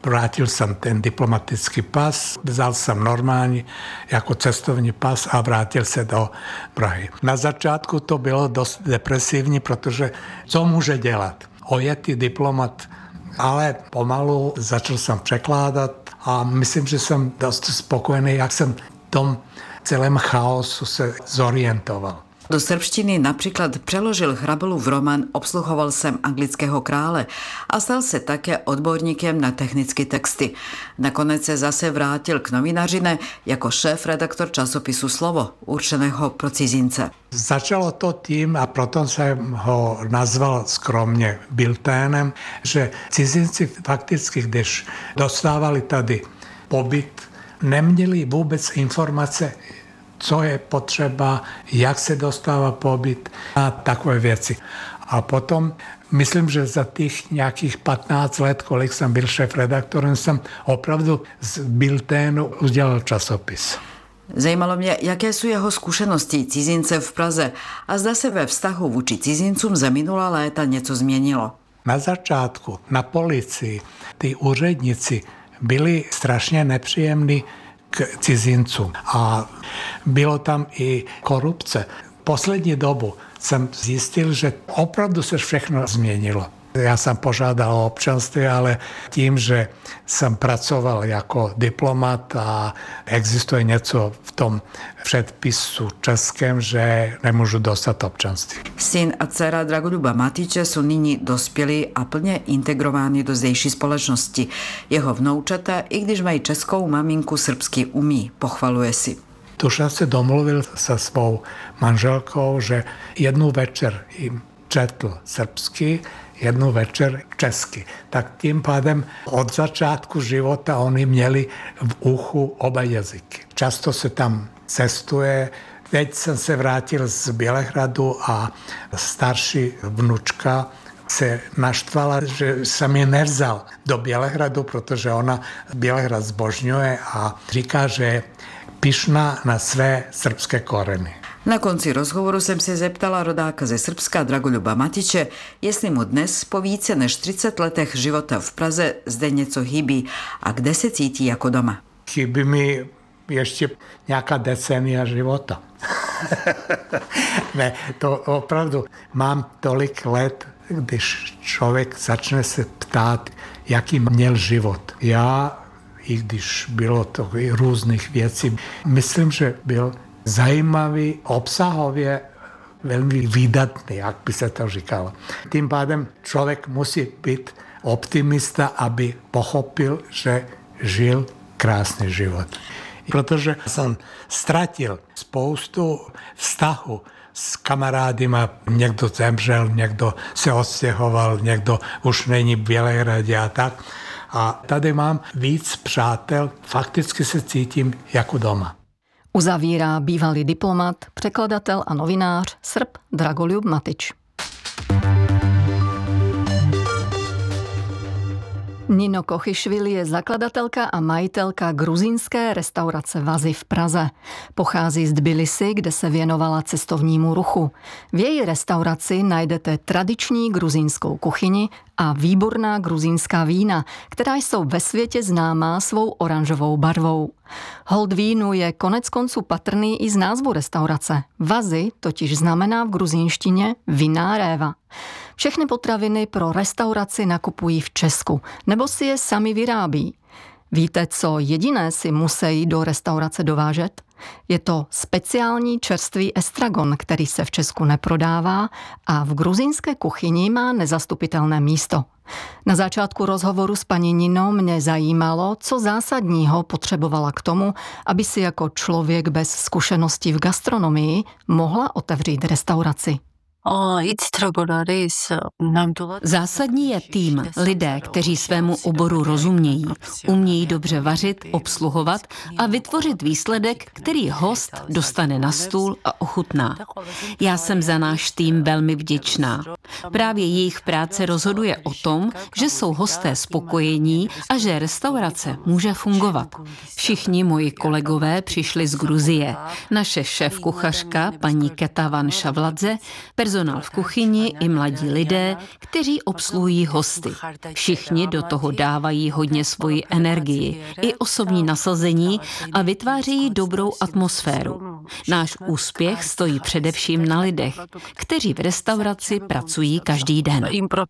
Speaker 17: vrátil jsem ten diplomatický pas, vzal jsem normální jako cestovní pas a vrátil se do Prahy. Na začátku to bylo dost depresivní, protože co může dělat? Ojetý diplomat, ale pomalu začal jsem překládat a myslím, že jsem dost spokojený, jak jsem v tom celém chaosu se zorientoval.
Speaker 18: Do srbštiny například přeložil Hrabelův román Obsluhoval jsem anglického krále a stal se také odborníkem na technické texty. Nakonec se zase vrátil k novinařine jako šéf-redaktor časopisu Slovo, určeného pro cizince.
Speaker 17: Začalo to tím, a proto jsem ho nazval skromně bilténem, že cizinci fakticky, když dostávali tady pobyt, neměli vůbec informace, co je potřeba, jak se dostává pobyt a takové věci. A potom, myslím, že za těch nějakých patnáct let, kolik jsem byl šéf-redaktorem, jsem opravdu z bilténu udělal časopis.
Speaker 18: Zajímalo mě, jaké jsou jeho zkušenosti cizince v Praze a zda se ve vztahu vůči cizincům za minulá léta něco změnilo.
Speaker 17: Na začátku na policii ty úředníci byli strašně nepříjemní k cizincům a bylo tam i korupce. Poslední dobu jsem zjistil, že opravdu se všechno změnilo. Já jsem požádal o občanství, ale tím, že jsem pracoval jako diplomat a existuje něco v tom předpisu českém, že nemůžu dostat občanství.
Speaker 18: Syn a dcera Dragoljuba Matiče jsou nyní dospělí a plně integrováni do zdejší společnosti. Jeho vnoučata, i když mají českou maminku, srbsky umí, pochvaluje si.
Speaker 17: Tuším se domluvil se svou manželkou, že jednu večer jim četl srbsky, jednu večer česky. Tak tím pádem od začátku života oni měli v uchu oba jazyky. Často se tam cestuje. Teď jsem se vrátil z Bělehradu a starší vnučka se naštvala, že jsem je nevzal do Bělehradu, protože ona Bělehrad zbožňuje a říká, že je pyšná na své srbské koreny.
Speaker 18: Na konci rozhovoru jsem se zeptala rodáka ze Srbska Dragoljuba Matiče, jestli mu dnes po více než třicet letech života v Praze zde něco chybí a kde se cítí jako doma.
Speaker 17: Chybí mi ještě nějaká decenia života. Ne, to opravdu mám tolik let, když člověk začne se ptát, jaký měl život. Já, i když bylo to různých věcí, myslím, že byl zajímavý, obsahově velmi výdatný, jak by se to říkalo. Tím pádem člověk musí být optimista, aby pochopil, že žil krásný život. Protože jsem ztratil spoustu vztahu s kamarádyma. Někdo zemřel, někdo se odstěhoval, někdo už není v Bělehradě a tak. A tady mám víc přátel, fakticky se cítím jako doma.
Speaker 15: Uzavírá bývalý diplomat, překladatel a novinář Srb Dragoljub Matič. Nino Kochišvili je zakladatelka a majitelka gruzínské restaurace Vazy v Praze. Pochází z Tbilisi, kde se věnovala cestovnímu ruchu. V její restauraci najdete tradiční gruzínskou kuchyni a výborná gruzínská vína, která jsou ve světě známá svou oranžovou barvou. Hold vínu je konec konců patrný i z názvu restaurace. Vazy totiž znamená v gruzínštině vinná réva. Všechny potraviny pro restauraci nakupují v Česku, nebo si je sami vyrábí. Víte, co jediné si musí do restaurace dovážet? Je to speciální čerstvý estragon, který se v Česku neprodává a v gruzínské kuchyni má nezastupitelné místo. Na začátku rozhovoru s paní Ninou mě zajímalo, co zásadního potřebovala k tomu, aby si jako člověk bez zkušeností v gastronomii mohla otevřít restauraci.
Speaker 16: Zásadní je tým, lidé, kteří svému oboru rozumějí, umějí dobře vařit, obsluhovat a vytvořit výsledek, který host dostane na stůl a ochutná. Já jsem za náš tým velmi vděčná. Právě jejich práce rozhoduje o tom, že jsou hosté spokojení a že restaurace může fungovat. Všichni moji kolegové přišli z Gruzie. Naše šéfkuchařka, paní Ketavan Šavladze, personál v kuchyni i mladí lidé, kteří obsluhují hosty. Všichni do toho dávají hodně svoji energii i osobní nasazení a vytvářejí dobrou atmosféru. Náš úspěch stojí především na lidech, kteří v restauraci pracují každý den.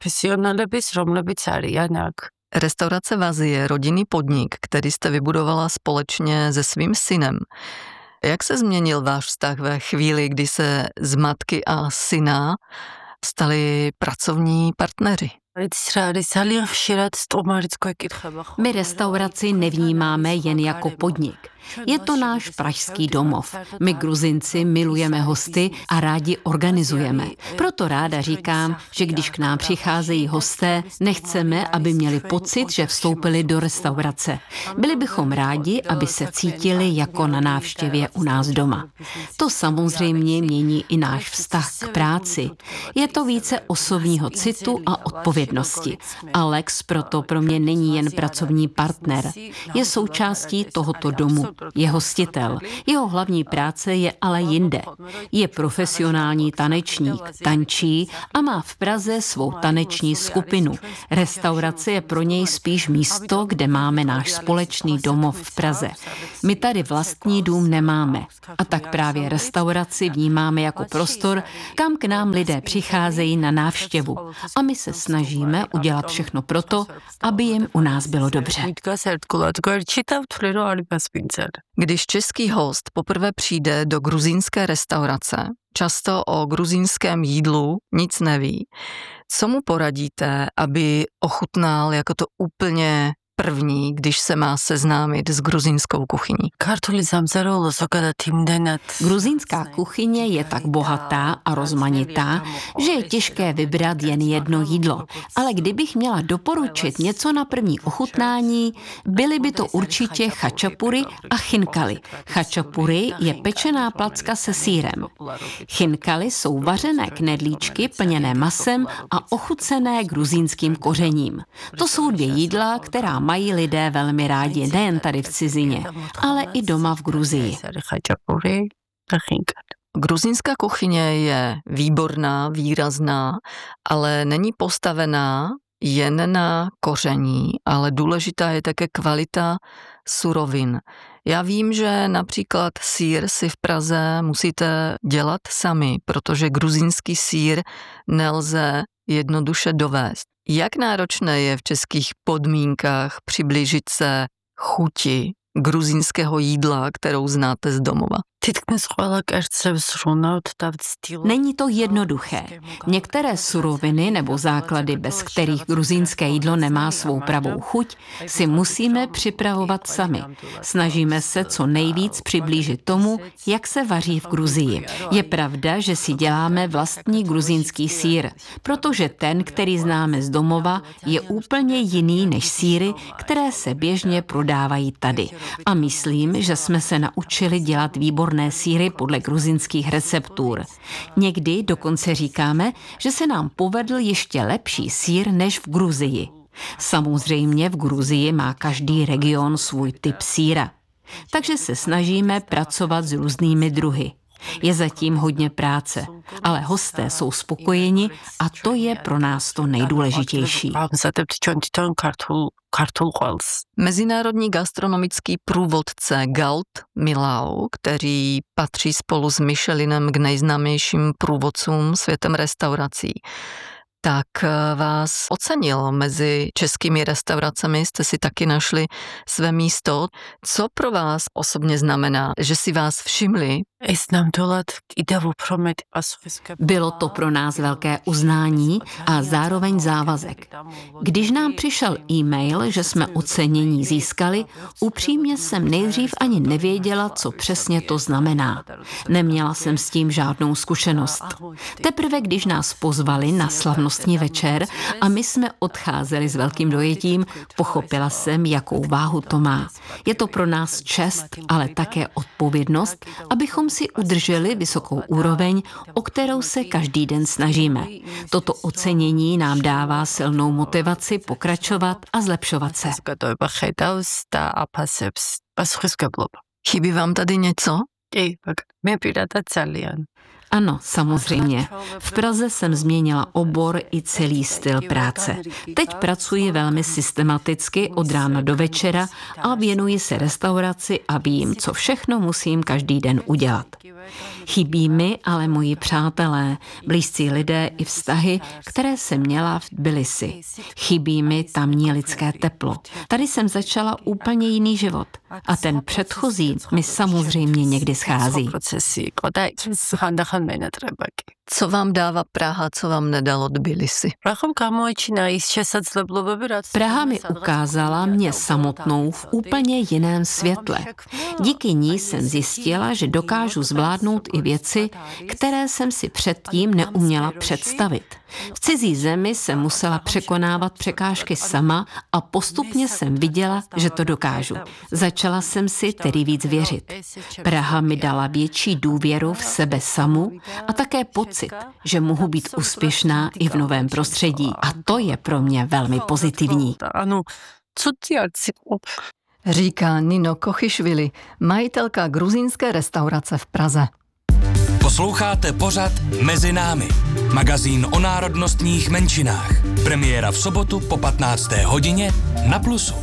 Speaker 15: Restaurace Vazy je rodinný podnik, který jste vybudovala společně se svým synem. Jak se změnil váš vztah ve chvíli, kdy se z matky a syna stali pracovní partneři?
Speaker 16: My restauraci nevnímáme jen jako podnik. Je to náš pražský domov. My Gruzinci milujeme hosty a rádi organizujeme. Proto ráda říkám, že když k nám přicházejí hosté, nechceme, aby měli pocit, že vstoupili do restaurace. Byli bychom rádi, aby se cítili jako na návštěvě u nás doma. To samozřejmě mění i náš vztah k práci. Je to více osobního citu a odpovědnosti. Alex proto pro mě není jen pracovní partner. Je součástí tohoto domu. Je hostitel. Jeho hlavní práce je ale jinde. Je profesionální tanečník, tančí a má v Praze svou taneční skupinu. Restaurace je pro něj spíš místo, kde máme náš společný domov v Praze. My tady vlastní dům nemáme. A tak právě restauraci vnímáme jako prostor, kam k nám lidé přicházejí na návštěvu. A my se snažíme udělat všechno proto, aby jim u nás bylo dobře.
Speaker 15: Když český host poprvé přijde do gruzínské restaurace, často o gruzínském jídlu nic neví, co mu poradíte, aby ochutnal jako to úplně první, když se má seznámit s gruzínskou kuchyní?
Speaker 16: Gruzínská kuchyně je tak bohatá a rozmanitá, že je těžké vybrat jen jedno jídlo. Ale kdybych měla doporučit něco na první ochutnání, byly by to určitě chačapuri a chinkali. Chačapuri je pečená placka se sýrem. Chinkali jsou vařené knedlíčky plněné masem a ochucené gruzínským kořením. To jsou dvě jídla, která mají lidé velmi rádi, nejen tady v cizině, ale i doma v Gruzii.
Speaker 15: Gruzínská kuchyně je výborná, výrazná, ale není postavená jen na koření, ale důležitá je také kvalita surovin. Já vím, že například sýr si v Praze musíte dělat sami, protože gruzínský sýr nelze jednoduše dovést. Jak náročné je v českých podmínkách přiblížit se chuti gruzínského jídla, kterou znáte z domova?
Speaker 16: Není to jednoduché. Některé suroviny nebo základy, bez kterých gruzínské jídlo nemá svou pravou chuť, si musíme připravovat sami. Snažíme se co nejvíc přiblížit tomu, jak se vaří v Gruzii. Je pravda, že si děláme vlastní gruzínský sýr, protože ten, který známe z domova, je úplně jiný než sýry, které se běžně prodávají tady. A myslím, že jsme se naučili dělat výborné sýry podle gruzínských receptur. Někdy dokonce říkáme, že se nám povedl ještě lepší sýr než v Gruzii. Samozřejmě v Gruzii má každý region svůj typ sýra. Takže se snažíme pracovat s různými druhy. Je zatím hodně práce, ale hosté jsou spokojeni a to je pro nás to nejdůležitější.
Speaker 15: Mezinárodní gastronomický průvodce Galt Milau, který patří spolu s Michelinem k nejznámějším průvodcům světem restaurací, tak vás ocenil. Mezi českými restauracemi jste si taky našli své místo. Co pro vás osobně znamená, že si vás všimli?
Speaker 16: Bylo to pro nás velké uznání a zároveň závazek. Když nám přišel e-mail, že jsme ocenění získali, upřímně jsem nejdřív ani nevěděla, co přesně to znamená. Neměla jsem s tím žádnou zkušenost. Teprve když nás pozvali na slavnostní večer a my jsme odcházeli s velkým dojetím, pochopila jsem, jakou váhu to má. Je to pro nás čest, ale také odpovědnost, abychom si udrželi vysokou úroveň, o kterou se každý den snažíme. Toto ocenění nám dává silnou motivaci pokračovat a zlepšovat se.
Speaker 15: Chybí vám tady něco?
Speaker 16: Ano, samozřejmě. V Praze jsem změnila obor i celý styl práce. Teď pracuji velmi systematicky od rána do večera a věnuji se restauraci a vím, co všechno musím každý den udělat. Chybí mi ale moji přátelé, blízcí lidé i vztahy, které jsem měla v Tbilisi. Chybí mi tamní lidské teplo. Tady jsem začala úplně jiný život. A ten předchozí mi samozřejmě někdy schází.
Speaker 15: Co vám dává Praha, co vám nedalo Tbilisi?
Speaker 16: Praha mi ukázala mě samotnou v úplně jiném světle. Díky ní jsem zjistila, že dokážu zvládnout i věci, které jsem si předtím neuměla představit. V cizí zemi jsem musela překonávat překážky sama a postupně jsem viděla, že to dokážu. Začala jsem si tedy víc věřit. Praha mi dala větší důvěru v sebe samu a také pocit, že mohu být úspěšná i v novém prostředí. A to je pro mě velmi pozitivní.
Speaker 15: Říká Nino Kochišvili, majitelka gruzínské restaurace v Praze.
Speaker 19: Posloucháte pořad Mezi námi, magazín o národnostních menšinách. Premiéra v sobotu po patnácté hodině na Plusu.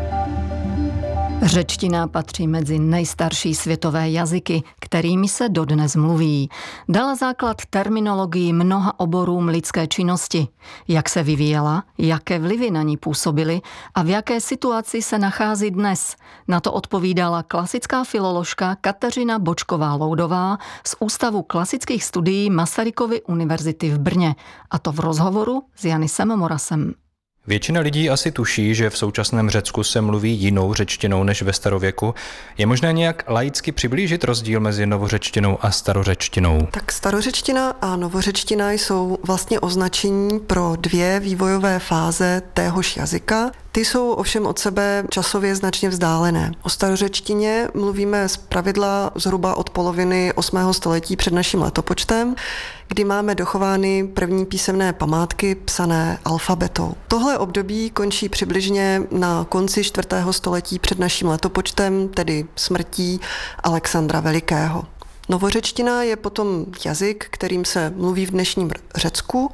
Speaker 15: Řečtina patří mezi nejstarší světové jazyky, kterými se dodnes mluví. Dala základ terminologii mnoha oborům lidské činnosti. Jak se vyvíjela, jaké vlivy na ní působily a v jaké situaci se nachází dnes. Na to odpovídala klasická filoložka Kateřina Bočková-Loudová z Ústavu klasických studií Masarykovy univerzity v Brně. A to v rozhovoru s Janisem Morasem.
Speaker 20: Většina lidí asi tuší, že v současném Řecku se mluví jinou řečtinou než ve starověku. Je možné nějak laicky přiblížit rozdíl mezi novořečtinou a starořečtinou?
Speaker 21: Tak starořečtina a novořečtina jsou vlastně označení pro dvě vývojové fáze téhož jazyka. Ty jsou ovšem od sebe časově značně vzdálené. O starořečtině mluvíme zpravidla zhruba od poloviny osmého století před naším letopočtem, kdy máme dochovány první písemné památky psané alfabetou. Tohle období končí přibližně na konci čtvrtého století před naším letopočtem, tedy smrtí Alexandra Velikého. Novořečtina je potom jazyk, kterým se mluví v dnešním Řecku,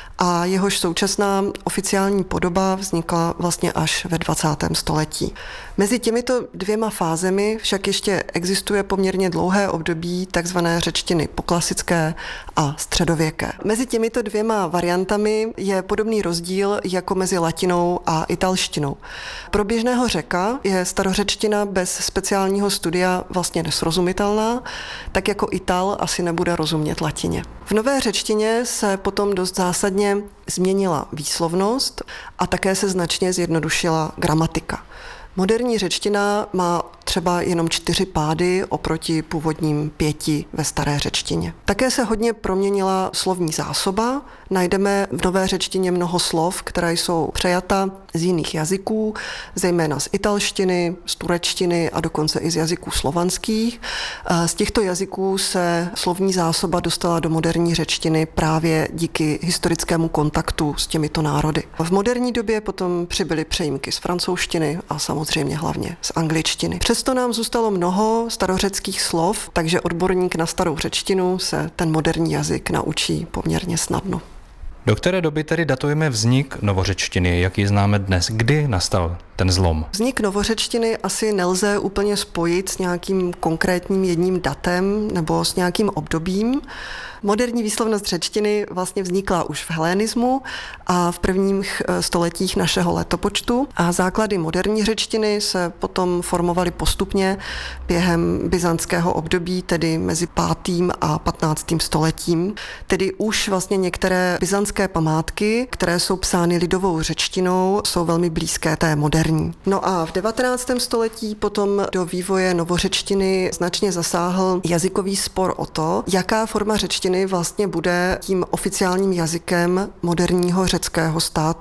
Speaker 21: a jehož současná oficiální podoba vznikla vlastně až ve dvacátém století. Mezi těmito dvěma fázemi však ještě existuje poměrně dlouhé období takzvané řečtiny poklasické a středověké. Mezi těmito dvěma variantami je podobný rozdíl jako mezi latinou a italštinou. Pro běžného Řeka je starořečtina bez speciálního studia vlastně nesrozumitelná, tak jako Ital asi nebude rozumět latině. V nové řečtině se potom dost zásadně změnila výslovnost a také se značně zjednodušila gramatika. Moderní řečtina má třeba jenom čtyři pády oproti původním pěti ve staré řečtině. Také se hodně proměnila slovní zásoba. Najdeme v nové řečtině mnoho slov, která jsou přejata z jiných jazyků, zejména z italštiny, z turečtiny a dokonce i z jazyků slovanských. Z těchto jazyků se slovní zásoba dostala do moderní řečtiny právě díky historickému kontaktu s těmito národy. V moderní době potom přibyly přejímky z francouzštiny a samozřejmě hlavně z angličtiny. Přesto nám zůstalo mnoho starořeckých slov, takže odborník na starou řečtinu se ten moderní jazyk naučí poměrně snadno.
Speaker 20: Do které doby tedy datujeme vznik novořečtiny, jak ji známe dnes? Kdy nastal ten zlom?
Speaker 21: Vznik novořečtiny asi nelze úplně spojit s nějakým konkrétním jedním datem nebo s nějakým obdobím. Moderní výslovnost řečtiny vlastně vznikla už v helenismu a v prvních stoletích našeho letopočtu a základy moderní řečtiny se potom formovaly postupně během byzantského období, tedy mezi pátým a patnáctým stoletím. Tedy už vlastně některé byzantské památky, které jsou psány lidovou řečtinou, jsou velmi blízké té moderní. No a v devatenáctém století potom do vývoje novořečtiny značně zasáhl jazykový spor o to, jaká forma řečtiny vlastně bude tím oficiálním jazykem moderního řeckého státu.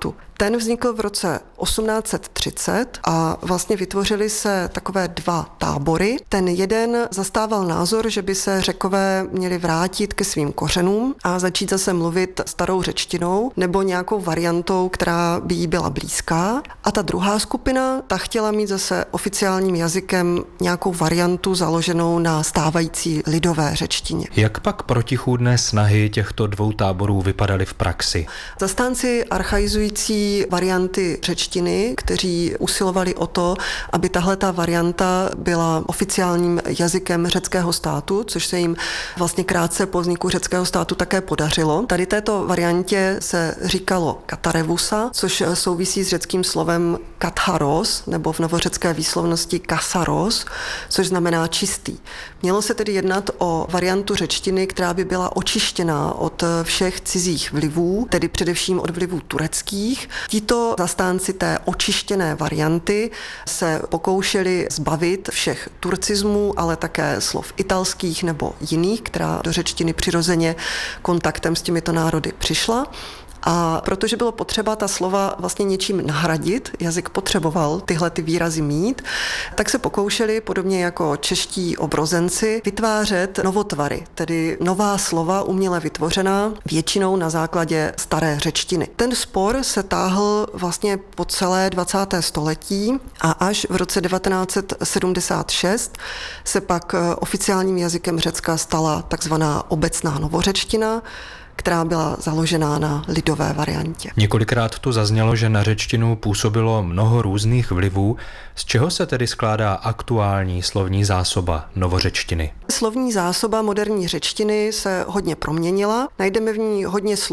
Speaker 21: Ten vznikl v roce osmnáct set třicet a vlastně vytvořily se takové dva tábory. Ten jeden zastával názor, že by se Řekové měli vrátit ke svým kořenům a začít zase mluvit starou řečtinou nebo nějakou variantou, která by jí byla blízká. A ta druhá skupina, ta chtěla mít zase oficiálním jazykem nějakou variantu založenou na stávající lidové řečtině.
Speaker 20: Jak pak protichůdné snahy těchto dvou táborů vypadaly v praxi?
Speaker 21: Zastánci archaizující varianty řečtiny, kteří usilovali o to, aby tahle ta varianta byla oficiálním jazykem řeckého státu, což se jim vlastně krátce po vzniku řeckého státu také podařilo. Tady této variantě se říkalo katarevusa, což souvisí s řeckým slovem katharos, nebo v novořecké výslovnosti kasaros, což znamená čistý. Mělo se tedy jednat o variantu řečtiny, která by byla očištěná od všech cizích vlivů, tedy především od vlivů tureckých. Tito zastánci té očištěné varianty se pokoušeli zbavit všech turcismů, ale také slov italských nebo jiných, která do řečtiny přirozeně kontaktem s těmito národy přišla. A protože bylo potřeba ta slova vlastně něčím nahradit, jazyk potřeboval tyhle ty výrazy mít, tak se pokoušeli, podobně jako čeští obrozenci, vytvářet novotvary, tedy nová slova uměle vytvořená, většinou na základě staré řečtiny. Ten spor se táhl vlastně po celé dvacáté století a až v roce devatenáct set sedmdesát šest se pak oficiálním jazykem Řecka stala takzvaná obecná novořečtina, která byla založená na lidové variantě.
Speaker 20: Několikrát tu zaznělo, že na řečtinu působilo mnoho různých vlivů. Z čeho se tedy skládá aktuální slovní zásoba novořečtiny?
Speaker 21: Slovní zásoba moderní řečtiny se hodně proměnila. Najdeme v ní hodně slov,